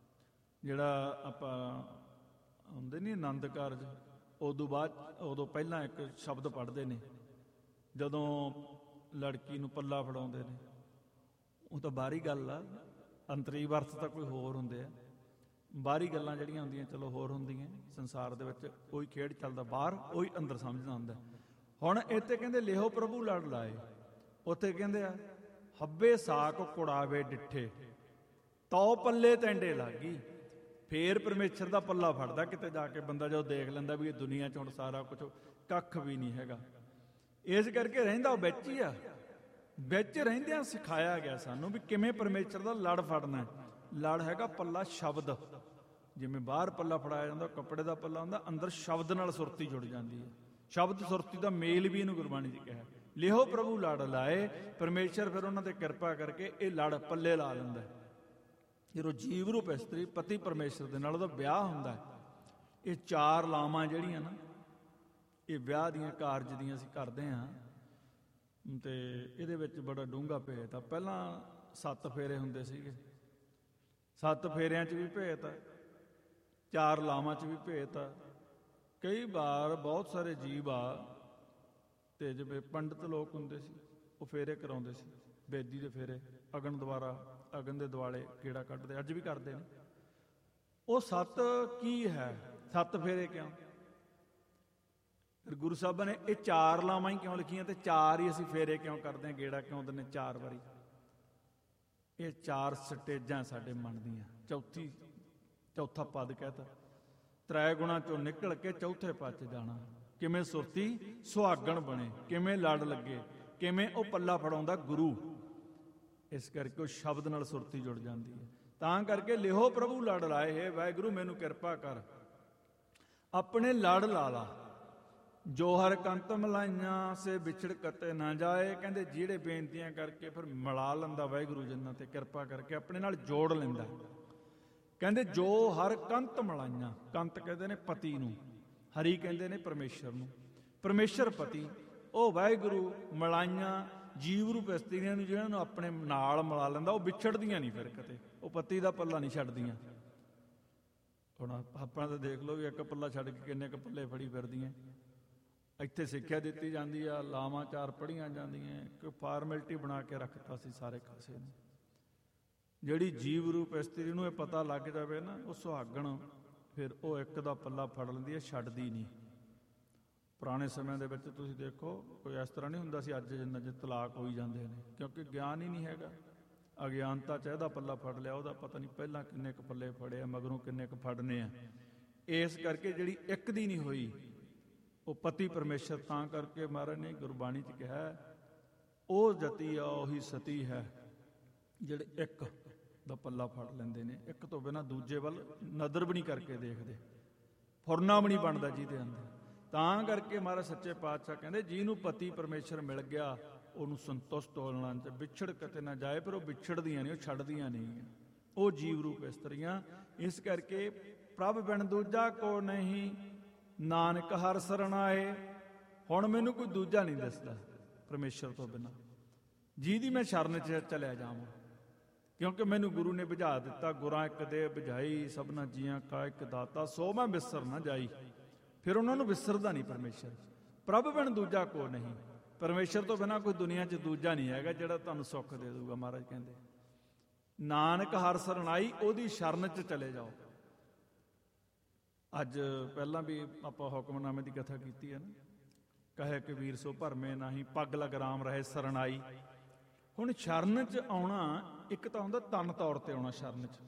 A: ਜਿਹੜਾ ਆਪਾਂ ਹੁੰਦੇ ਨਹੀਂ ਆਨੰਦ ਕਾਰਜ, ਉਦੋਂ ਬਾਅਦ ਉਦੋਂ ਪਹਿਲਾਂ ਇੱਕ ਸ਼ਬਦ ਪੜ੍ਹਦੇ ਨੇ, ਜਦੋਂ ਲੜਕੀ ਨੂੰ ਪੱਲਾ ਫੜਾਉਂਦੇ ਨੇ, ਉਹ ਤਾਂ ਬਾਹਰੀ ਗੱਲ ਆ, ਅੰਤਰੀ ਅਰਥ ਤਾਂ ਕੋਈ ਹੋਰ ਹੁੰਦੇ ਆ। ਬਾਹਰੀ ਗੱਲਾਂ ਜਿਹੜੀਆਂ ਹੁੰਦੀਆਂ ਚਲੋ ਹੋਰ ਹੁੰਦੀਆਂ, ਸੰਸਾਰ ਦੇ ਵਿੱਚ ਉਹੀ ਖੇਡ ਚੱਲਦਾ, ਬਾਹਰ ਉਹੀ ਅੰਦਰ ਸਮਝਣਾ ਹੁੰਦਾ। ਹੁਣ ਇੱਥੇ ਕਹਿੰਦੇ ਲਿਓ ਪ੍ਰਭੂ ਲੜ ਲਾਏ, ਉੱਥੇ ਕਹਿੰਦੇ ਆ ਹੱਬੇ ਸਾਕ ਕੁੜਾਵੇ ਡਿੱਠੇ, ਤਉ ਪੱਲੇ ਟੈਂਡੇ ਲੱਗੀ। ਫੇਰ ਪਰਮੇਸ਼ਰ ਦਾ ਪੱਲਾ ਫੜਦਾ ਕਿਤੇ ਜਾ ਕੇ ਬੰਦਾ, ਜਦੋਂ ਦੇਖ ਲੈਂਦਾ ਵੀ ਇਹ ਦੁਨੀਆ 'ਚ ਹੁਣ ਸਾਰਾ ਕੁਝ ਕੱਖ ਵੀ ਨਹੀਂ ਹੈਗਾ। ਇਸ ਕਰਕੇ ਰਹਿੰਦਾ ਉਹ ਵਿੱਚ ਹੀ ਆ, ਵਿੱਚ ਰਹਿੰਦਿਆਂ ਸਿਖਾਇਆ ਗਿਆ ਸਾਨੂੰ ਵੀ ਕਿਵੇਂ ਪਰਮੇਸ਼ਰ ਦਾ ਲੜ ਫੜਨਾ। ਲੜ ਹੈਗਾ ਪੱਲਾ ਸ਼ਬਦ, ਜਿਵੇਂ ਬਾਹਰ ਪੱਲਾ ਫੜਾਇਆ ਜਾਂਦਾ ਕੱਪੜੇ ਦਾ ਪੱਲਾ ਹੁੰਦਾ, ਅੰਦਰ ਸ਼ਬਦ ਨਾਲ ਸੁਰਤੀ ਜੁੜ ਜਾਂਦੀ ਹੈ। ਸ਼ਬਦ ਸੁਰਤੀ ਦਾ ਮੇਲ ਵੀ ਇਹਨੂੰ ਗੁਰਬਾਣੀ 'ਚ ਕਿਹਾ, ਲਿਓ ਪ੍ਰਭੂ ਲੜ ਲਾਏ। ਪਰਮੇਸ਼ਰ ਫਿਰ ਉਹਨਾਂ ਤੇ ਕਿਰਪਾ ਕਰਕੇ ਇਹ ਲੜ ਪੱਲੇ ਲਾ ਲੈਂਦਾ। ਜਦੋਂ ਜੀਵ ਰੂਪ ਇਸਤਰੀ ਪਤੀ ਪਰਮੇਸ਼ਰ ਦੇ ਨਾਲ ਉਹਦਾ ਵਿਆਹ ਹੁੰਦਾ, ਇਹ ਚਾਰ ਲਾਵਾਂ ਜਿਹੜੀਆਂ ਨਾ, ਇਹ ਵਿਆਹ ਦੀਆਂ ਕਾਰਜ ਦੀਆਂ ਅਸੀਂ ਕਰਦੇ ਹਾਂ ਤੇ ਇਹਦੇ ਵਿੱਚ ਬੜਾ ਡੂੰਘਾ ਭੇਤ ਆ। ਪਹਿਲਾਂ ਸੱਤ ਫੇਰੇ ਹੁੰਦੇ ਸੀਗੇ, ਸੱਤ ਫੇਰਿਆਂ 'ਚ ਵੀ ਭੇਤ ਆ, ਚਾਰ ਲਾਵਾਂ 'ਚ ਵੀ ਭੇਤ ਆ। ਕਈ ਵਾਰ ਬਹੁਤ ਸਾਰੇ ਜੀਵ ਆ ਤੇ ਜਿਵੇਂ ਪੰਡਿਤ ਲੋਕ ਹੁੰਦੇ ਸੀ ਉਹ ਫੇਰੇ ਕਰਾਉਂਦੇ ਸੀ, ਬੇਦੀ ਦੇ ਫੇਰੇ, ਅਗਨ ਦੁਆਰਾ ਅਗਨ ਦੇ ਦੁਆਲੇ ਗੇੜਾ ਕੱਢਦੇ, ਅੱਜ ਵੀ ਕਰਦੇ ਨੇ। ਉਹ ਸੱਤ ਕੀ ਹੈ, ਸੱਤ ਫੇਰੇ ਕਿਉਂ? ਫਿਰ ਗੁਰੂ ਸਾਹਿਬਾਂ ਨੇ ਇਹ ਚਾਰ ਲਾਵਾਂ ਹੀ ਕਿਉਂ ਲਿਖੀਆਂ ਤੇ ਚਾਰ ਹੀ ਅਸੀਂ ਫੇਰੇ ਕਿਉਂ ਕਰਦੇ ਹਾਂ, ਗੇੜਾ ਕਿਉਂ ਦਿੰਦੇ ਚਾਰ ਵਾਰੀ? ਇਹ ਚਾਰ ਸਟੇਜਾਂ ਸਾਡੇ ਮਨ ਦੀਆਂ। ਚੌਥੀ ਚੌਥਾ ਪਦ ਕਹਿਤਾ, ਤ੍ਰੈ ਗੁਣਾ ਚੋਂ ਨਿਕਲ ਕੇ ਚੌਥੇ ਪਦ 'ਚ ਜਾਣਾ। ਕਿਵੇਂ ਸੁਰਤੀ ਸੁਹਾਗਣ ਬਣੇ, ਕਿਵੇਂ ਲੜ ਲੱਗੇ, ਕਿਵੇਂ ਉਹ ਪੱਲਾ ਫੜਾਉਂਦਾ ਗੁਰੂ। ਇਸ ਕਰਕੇ ਉਹ ਸ਼ਬਦ ਨਾਲ ਸੁਰਤੀ ਜੁੜ ਜਾਂਦੀ ਹੈ। ਤਾਂ ਕਰਕੇ ਲਿਹੋ ਪ੍ਰਭੂ ਲੜ ਲਾਏ, ਹੈ ਵਾਹਿਗੁਰੂ ਮੈਨੂੰ ਕਿਰਪਾ ਕਰ, ਆਪਣੇ ਲੜ ਲਾ ਲਾ। ਜੋ ਹਰ ਕੰਤ ਮਲਾਈਆਂ ਸੇ ਵਿਛੜ ਕਤੇ ਨਾ ਜਾਏ। ਕਹਿੰਦੇ ਜਿਹੜੇ ਬੇਨਤੀਆਂ ਕਰਕੇ ਫਿਰ ਮਿਲਾ ਲੈਂਦਾ ਵਾਹਿਗੁਰੂ ਜਿੰਨਾਂ ਤੇ ਕਿਰਪਾ ਕਰਕੇ ਆਪਣੇ ਨਾਲ ਜੋੜ ਲੈਂਦਾ। ਕਹਿੰਦੇ ਜੋ ਹਰ ਕੰਤ ਮਲਾਈਆਂ, ਕੰਤ ਕਹਿੰਦੇ ਨੇ ਪਤੀ ਨੂੰ, ਹਰੀ ਕਹਿੰਦੇ ਨੇ ਪਰਮੇਸ਼ਰ ਨੂੰ। ਪਰਮੇਸ਼ਰ ਪਤੀ, ਉਹ ਵਾਹਿਗੁਰੂ ਮਲਾਈਆਂ ਜੀਵ ਰੂਪ ਇਸਤਰੀਆਂ ਨੂੰ ਜਿਹਨਾਂ ਨੂੰ ਆਪਣੇ ਨਾਲ ਮਿਲਾ ਲੈਂਦਾ, ਉਹ ਵਿਛੜਦੀਆਂ ਨਹੀਂ ਫਿਰ ਕਦੇ, ਉਹ ਪਤੀ ਦਾ ਪੱਲਾ ਨਹੀਂ ਛੱਡਦੀਆਂ। ਹੁਣ ਆਪਾਂ ਤਾਂ ਦੇਖ ਲਓ ਵੀ ਇੱਕ ਪੱਲਾ ਛੱਡ ਕੇ ਕਿੰਨੇ ਕੁ ਪੱਲੇ ਫੜੀ ਫਿਰਦੀਆਂ। ਇੱਥੇ ਸਿੱਖਿਆ ਦਿੱਤੀ ਜਾਂਦੀ ਆ, ਲਾਵਾਂ ਚਾਰ ਪੜ੍ਹੀਆਂ ਜਾਂਦੀਆਂ, ਇੱਕ ਫਾਰਮੈਲਿਟੀ ਬਣਾ ਕੇ ਰੱਖਤਾ ਸੀ ਸਾਰੇ ਕਾਸੇ ਨੂੰ। ਜਿਹੜੀ ਜੀਵ ਰੂਪ ਇਸਤਰੀ ਨੂੰ ਇਹ ਪਤਾ ਲੱਗ ਜਾਵੇ ਨਾ, ਉਹ ਸੁਹਾਗਣ, ਫਿਰ ਉਹ ਇੱਕ ਦਾ ਪੱਲਾ ਫੜ ਲੈਂਦੀ ਹੈ, ਛੱਡਦੀ ਨਹੀਂ। ਪੁਰਾਣੇ ਸਮਿਆਂ ਦੇ ਵਿੱਚ ਤੁਸੀਂ ਦੇਖੋ ਕੋਈ ਇਸ ਤਰ੍ਹਾਂ ਨਹੀਂ ਹੁੰਦਾ ਸੀ ਅੱਜ ਜਿੰਨਾ ਜੇ ਤਲਾਕ ਹੋਈ ਜਾਂਦੇ ਨੇ, ਕਿਉਂਕਿ ਗਿਆਨ ਹੀ ਨਹੀਂ ਹੈਗਾ। ਅਗਿਆਨਤਾ 'ਚ ਇਹਦਾ ਪੱਲਾ ਫੜ ਲਿਆ, ਉਹਦਾ ਪਤਾ ਨਹੀਂ ਪਹਿਲਾਂ ਕਿੰਨੇ ਕੁ ਪੱਲੇ ਫੜੇ ਆ, ਮਗਰੋਂ ਕਿੰਨੇ ਕੁ ਫੜਨੇ ਆ। ਇਸ ਕਰਕੇ ਜਿਹੜੀ ਇੱਕ ਦੀ ਨਹੀਂ ਹੋਈ ਉਹ ਪਤੀ ਪਰਮੇਸ਼ਰ। ਤਾਂ ਕਰਕੇ ਮਹਾਰਾਜ ਨੇ ਗੁਰਬਾਣੀ 'ਚ ਕਿਹਾ, ਉਹ ਜਤੀ ਆ ਉਹੀ ਸਤੀ ਹੈ ਜਿਹੜੇ ਇੱਕ ਦਾ ਪੱਲਾ ਫੜ ਲੈਂਦੇ ਨੇ, ਇੱਕ ਤੋਂ ਬਿਨਾਂ ਦੂਜੇ ਵੱਲ ਨਜ਼ਰ ਵੀ ਨਹੀਂ ਕਰਕੇ ਦੇਖਦੇ, ਫੁਰਨਾ ਵੀ ਨਹੀਂ ਬਣਦਾ ਜਿਹਦੇ ਅੰਦਰ। ਤਾਂ ਕਰਕੇ ਮਹਾਰਾਜ ਸੱਚੇ ਪਾਤਸ਼ਾਹ ਕਹਿੰਦੇ ਜਿਹਨੂੰ ਪਤੀ ਪਰਮੇਸ਼ਰ ਮਿਲ ਗਿਆ ਉਹਨੂੰ ਸੰਤੁਸ਼ਟ ਹੋਣਾ, ਵਿਛੜ ਕਿਤੇ ਨਾ ਜਾਏ। ਪਰ ਉਹ ਵਿਛੜਦੀਆਂ ਨਹੀਂ, ਉਹ ਛੱਡਦੀਆਂ ਨਹੀਂ, ਉਹ ਜੀਵ ਰੂਪ ਇਸਤਰੀਆਂ। ਇਸ ਕਰਕੇ ਪ੍ਰਭ ਬਿਨ ਦੂਜਾ ਕੋ ਨਹੀਂ, ਨਾਨਕ ਹਰ ਸਰਣ ਆਏ। ਹੁਣ ਮੈਨੂੰ ਕੋਈ ਦੂਜਾ ਨਹੀਂ ਦਿਸਦਾ ਪਰਮੇਸ਼ਰ ਤੋਂ ਬਿਨਾਂ, ਜਿਹਦੀ ਮੈਂ ਸ਼ਰਨ 'ਚ ਚਲਿਆ ਜਾਵਾਂ, ਕਿਉਂਕਿ ਮੈਨੂੰ ਗੁਰੂ ਨੇ ਬੁਝਾ ਦਿੱਤਾ। ਗੁਰਾਂ ਇੱਕ ਦੇ ਬੁਝਾਈ, ਸਭਨਾ ਜੀਆਂ ਕਾ ਇੱਕ ਦਾਤਾ, ਸੋ ਮੈਂ ਵਿਸਰ ਨਾ ਜਾਈ। ਫਿਰ ਉਹਨਾਂ ਨੂੰ ਵਿਸਰਦਾ ਨਹੀਂ ਪਰਮੇਸ਼ਰ। ਪ੍ਰਭ ਬਿਨ ਦੂਜਾ ਕੋ ਨਹੀਂ, ਪਰਮੇਸ਼ਰ ਤੋਂ ਬਿਨਾਂ ਕੋਈ ਦੁਨੀਆ 'ਚ ਦੂਜਾ ਨਹੀਂ ਹੈਗਾ ਜਿਹੜਾ ਤੁਹਾਨੂੰ ਸੁੱਖ ਦੇ ਦੂਗਾ। ਮਹਾਰਾਜ ਕਹਿੰਦੇ ਨਾਨਕ ਹਰ ਸਰਣਾਈ, ਉਹਦੀ ਸ਼ਰਨ 'ਚ ਚਲੇ ਜਾਓ। ਅੱਜ ਪਹਿਲਾਂ ਵੀ ਆਪਾਂ ਹੁਕਮਨਾਮੇ ਦੀ ਕਥਾ ਕੀਤੀ ਹੈ ਨਾ, ਕਹੇ ਕਬੀਰ ਸੋ ਭਰਮੇ ਨਾਹੀਂ, ਪੱਗ ਲਗ ਰਾਮ ਰਹੇ ਸਰਣਾਈ। ਹੁਣ ਸ਼ਰਨ 'ਚ ਆਉਣਾ ਇੱਕ ਤਾਂ ਹੁੰਦਾ ਤਨ ਤੌਰ ਤੇ ਆਉਣਾ ਸ਼ਰਨ 'ਚ,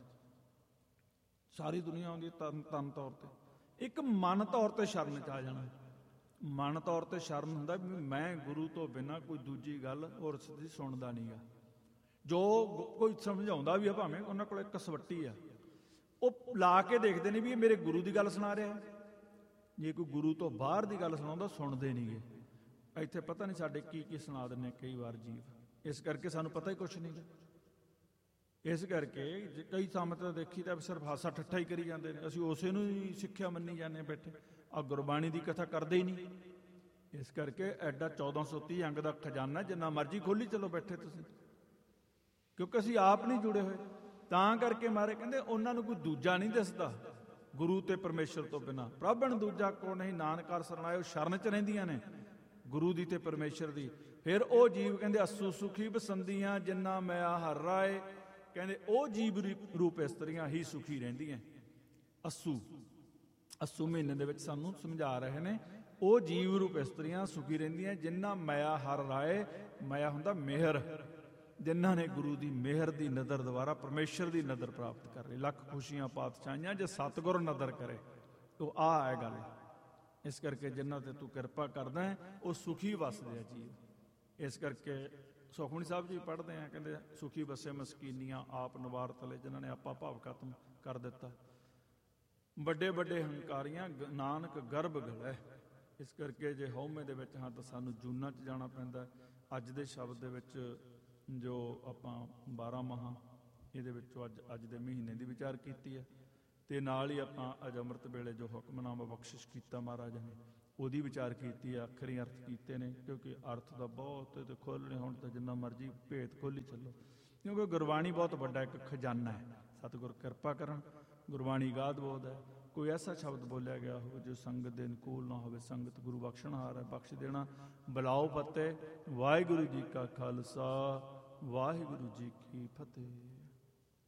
A: ਸਾਰੀ ਦੁਨੀਆ ਆਉਂਦੀ ਤਨ ਤਨ ਤੌਰ ਤੇ। ਇੱਕ ਮਨ ਤੌਰ ਤੇ ਸ਼ਰਨ 'ਚ ਆ ਜਾਣਾ। ਮਨ ਤੌਰ ਤੇ ਸ਼ਰਨ ਹੁੰਦਾ ਵੀ ਮੈਂ ਗੁਰੂ ਤੋਂ ਬਿਨਾਂ ਕੋਈ ਦੂਜੀ ਗੱਲ ਹੋਰ ਸਿੱਧੀ ਸੁਣਦਾ ਨਹੀਂ ਗਾ। ਜੋ ਕੋਈ ਸਮਝਾਉਂਦਾ ਵੀ ਆ, ਭਾਵੇਂ ਉਹਨਾਂ ਕੋਲ ਇੱਕ ਸਵੱਟੀ ਆ, ਉਹ ਲਾ ਕੇ ਦੇਖਦੇ ਨੇ ਵੀ ਇਹ ਮੇਰੇ ਗੁਰੂ ਦੀ ਗੱਲ ਸੁਣਾ ਰਿਹਾ। ਜੇ ਕੋਈ ਗੁਰੂ ਤੋਂ ਬਾਹਰ ਦੀ ਗੱਲ ਸੁਣਾਉਂਦਾ ਸੁਣਦੇ ਨਹੀਂ ਗੇ। ਇੱਥੇ ਪਤਾ ਨਹੀਂ ਸਾਡੇ ਕੀ ਕੀ ਸੁਣਾ ਦਿੰਦੇ ਕਈ ਵਾਰ ਜੀਵ, ਇਸ ਕਰਕੇ ਸਾਨੂੰ ਪਤਾ ਹੀ ਕੁਛ ਨਹੀਂ ਗਾ। ਇਸ ਕਰਕੇ ਜੇ ਕਈ ਸੰਮਤ ਦੇਖੀ ਤਾਂ ਸਿਰਫ ਹਾਸਾ ਠੱਠਾ ਹੀ ਕਰੀ ਜਾਂਦੇ ਨੇ, ਅਸੀਂ ਉਸੇ ਨੂੰ ਹੀ ਸਿੱਖਿਆ ਮੰਨੀ ਜਾਂਦੇ ਬੈਠੇ, ਆ ਗੁਰਬਾਣੀ ਦੀ ਕਥਾ ਕਰਦੇ ਹੀ ਨਹੀਂ। ਇਸ ਕਰਕੇ ਐਡਾ ਚੌਦਾਂ ਸੌ ਤੀਹ ਅੰਗ ਦਾ ਖਜ਼ਾਨਾ ਜਿੰਨਾ ਮਰਜ਼ੀ ਖੋਲੀ ਚਲੋ ਬੈਠੇ ਤੁਸੀਂ, ਕਿਉਂਕਿ ਅਸੀਂ ਆਪ ਨਹੀਂ ਜੁੜੇ ਹੋਏ। ਤਾਂ ਕਰਕੇ ਮਾਰੇ ਕਹਿੰਦੇ ਉਹਨਾਂ ਨੂੰ ਕੋਈ ਦੂਜਾ ਨਹੀਂ ਦਿਸਦਾ ਗੁਰੂ ਤੇ ਪਰਮੇਸ਼ਰ ਤੋਂ ਬਿਨਾਂ। ਪ੍ਰਭਣ ਦੂਜਾ ਕੋ ਨਹੀਂ, ਨਾਨਕ ਹਰ ਸਰਣ ਆਏ। ਉਹ ਸ਼ਰਨ 'ਚ ਰਹਿੰਦੀਆਂ ਨੇ ਗੁਰੂ ਦੀ ਤੇ ਪਰਮੇਸ਼ਰ ਦੀ। ਫਿਰ ਉਹ ਜੀਵ ਕਹਿੰਦੇ ਅਸੂ ਸੁਖੀ ਬਸੰਦੀਆਂ ਜਿੰਨਾ ਮੈਂ ਹਰ ਰਾਏ। ਕਹਿੰਦੇ ਉਹ ਜੀਵ ਰੂਪ ਇਸਤਰੀਆਂ ਹੀ ਸੁਖੀ ਰਹਿੰਦੀਆਂ। ਅਸੂ ਅਸੂ ਮਹੀਨੇ ਦੇ ਵਿੱਚ ਸਾਨੂੰ ਸਮਝਾ ਰਹੇ ਨੇ, ਉਹ ਜੀਵ ਰੂਪ ਇਸਤਰੀਆਂ ਸੁਖੀ ਰਹਿੰਦੀਆਂ ਜਿੰਨਾ ਮਾਇਆ ਹਰ ਰਾਏ। ਮਾਇਆ ਹੁੰਦਾ ਮਿਹਰ, ਜਿਨ੍ਹਾਂ ਨੇ ਗੁਰੂ ਦੀ ਮਿਹਰ ਦੀ ਨਜ਼ਰ ਦੁਆਰਾ ਪਰਮੇਸ਼ਰ ਦੀ ਨਜ਼ਰ ਪ੍ਰਾਪਤ ਕਰ ਲਈ। ਲੱਖ ਖੁਸ਼ੀਆਂ ਪਾਤਸ਼ਾਹੀਆਂ ਜੇ ਸਤਿਗੁਰ ਨਜ਼ਰ ਕਰੇ, ਉਹ ਆ ਹੈ ਗੱਲ। ਇਸ ਕਰਕੇ ਜਿਨ੍ਹਾਂ ਤੇ ਤੂੰ ਕਿਰਪਾ ਕਰਦਾ ਹੈ ਉਹ ਸੁਖੀ ਵਸਦੇ ਆ ਜੀਵ। ਇਸ ਕਰਕੇ ਸੁਖਮਨੀ ਸਾਹਿਬ ਜੀ ਪੜ੍ਹਦੇ ਆ, ਕਹਿੰਦੇ ਸੁਖੀ ਵਸੇ ਮਸਕੀਨੀਆਂ ਆਪ ਨਵਾਰ ਤਲੇ, ਜਿਨ੍ਹਾਂ ਨੇ ਆਪਾ ਭਾਵ ਖਤਮ ਕਰ ਦਿੱਤਾ। ਵੱਡੇ ਵੱਡੇ ਹੰਕਾਰੀਆਂ ਨਾਨਕ ਗਰਭ ਗਲੈ। ਇਸ ਕਰਕੇ ਜੇ ਹਉਮੈ ਦੇ ਵਿੱਚ ਹਾਂ ਤਾਂ ਸਾਨੂੰ ਜੂਨਾਂ 'ਚ ਜਾਣਾ ਪੈਂਦਾ। ਅੱਜ ਦੇ ਸ਼ਬਦ ਦੇ ਵਿੱਚ ਜੋ ਆਪਾਂ ਬਾਰਾਂ ਮਾਹਾਂ ਇਹਦੇ ਵਿੱਚੋਂ ਅੱਜ ਅੱਜ ਦੇ ਮਹੀਨੇ ਦੀ ਵਿਚਾਰ ਕੀਤੀ ਹੈ, ਤੇ ਨਾਲ ਹੀ ਆਪਾਂ ਅੱਜ ਅੰਮ੍ਰਿਤ ਵੇਲੇ ਜੋ ਹੁਕਮਨਾਮਾ ਬਖਸ਼ਿਸ਼ ਕੀਤਾ ਮਹਾਰਾਜ ਨੇ ਉਹਦੀ ਵਿਚਾਰ ਕੀਤੀ ਆ, ਅੱਖਰੀ ਅਰਥ ਕੀਤੇ ਨੇ, ਕਿਉਂਕਿ ਅਰਥ ਦਾ ਬਹੁਤ ਤੇ ਖੋਲ੍ਹਣੇ ਹੁਣ ਤਾਂ ਜਿੰਨਾ ਮਰਜ਼ੀ ਭੇਤ ਖੋਲ੍ਹੀ ਚੱਲੋ, ਕਿਉਂਕਿ ਗੁਰਬਾਣੀ ਬਹੁਤ ਵੱਡਾ ਇੱਕ ਖਜ਼ਾਨਾ ਹੈ। ਸਤਿਗੁਰ ਕਿਰਪਾ ਕਰਨ, ਗੁਰਬਾਣੀ ਗਾਦ ਬੋਧ ਹੈ। ਕੋਈ ਐਸਾ ਸ਼ਬਦ ਬੋਲਿਆ ਗਿਆ ਹੋਵੇ ਜੋ ਸੰਗਤ ਦੇ ਅਨੁਕੂਲ ਨਾ ਹੋਵੇ, ਸੰਗਤ ਗੁਰੂ ਬਖਸ਼ਣਹਾਰ ਹੈ, ਬਖਸ਼ ਦੇਣਾ। ਬੁਲਾਓ ਫਤਿਹ। ਵਾਹਿਗੁਰੂ ਜੀ ਕਾ ਖਾਲਸਾ, ਵਾਹਿਗੁਰੂ ਜੀ ਕੀ ਫਤਿਹ।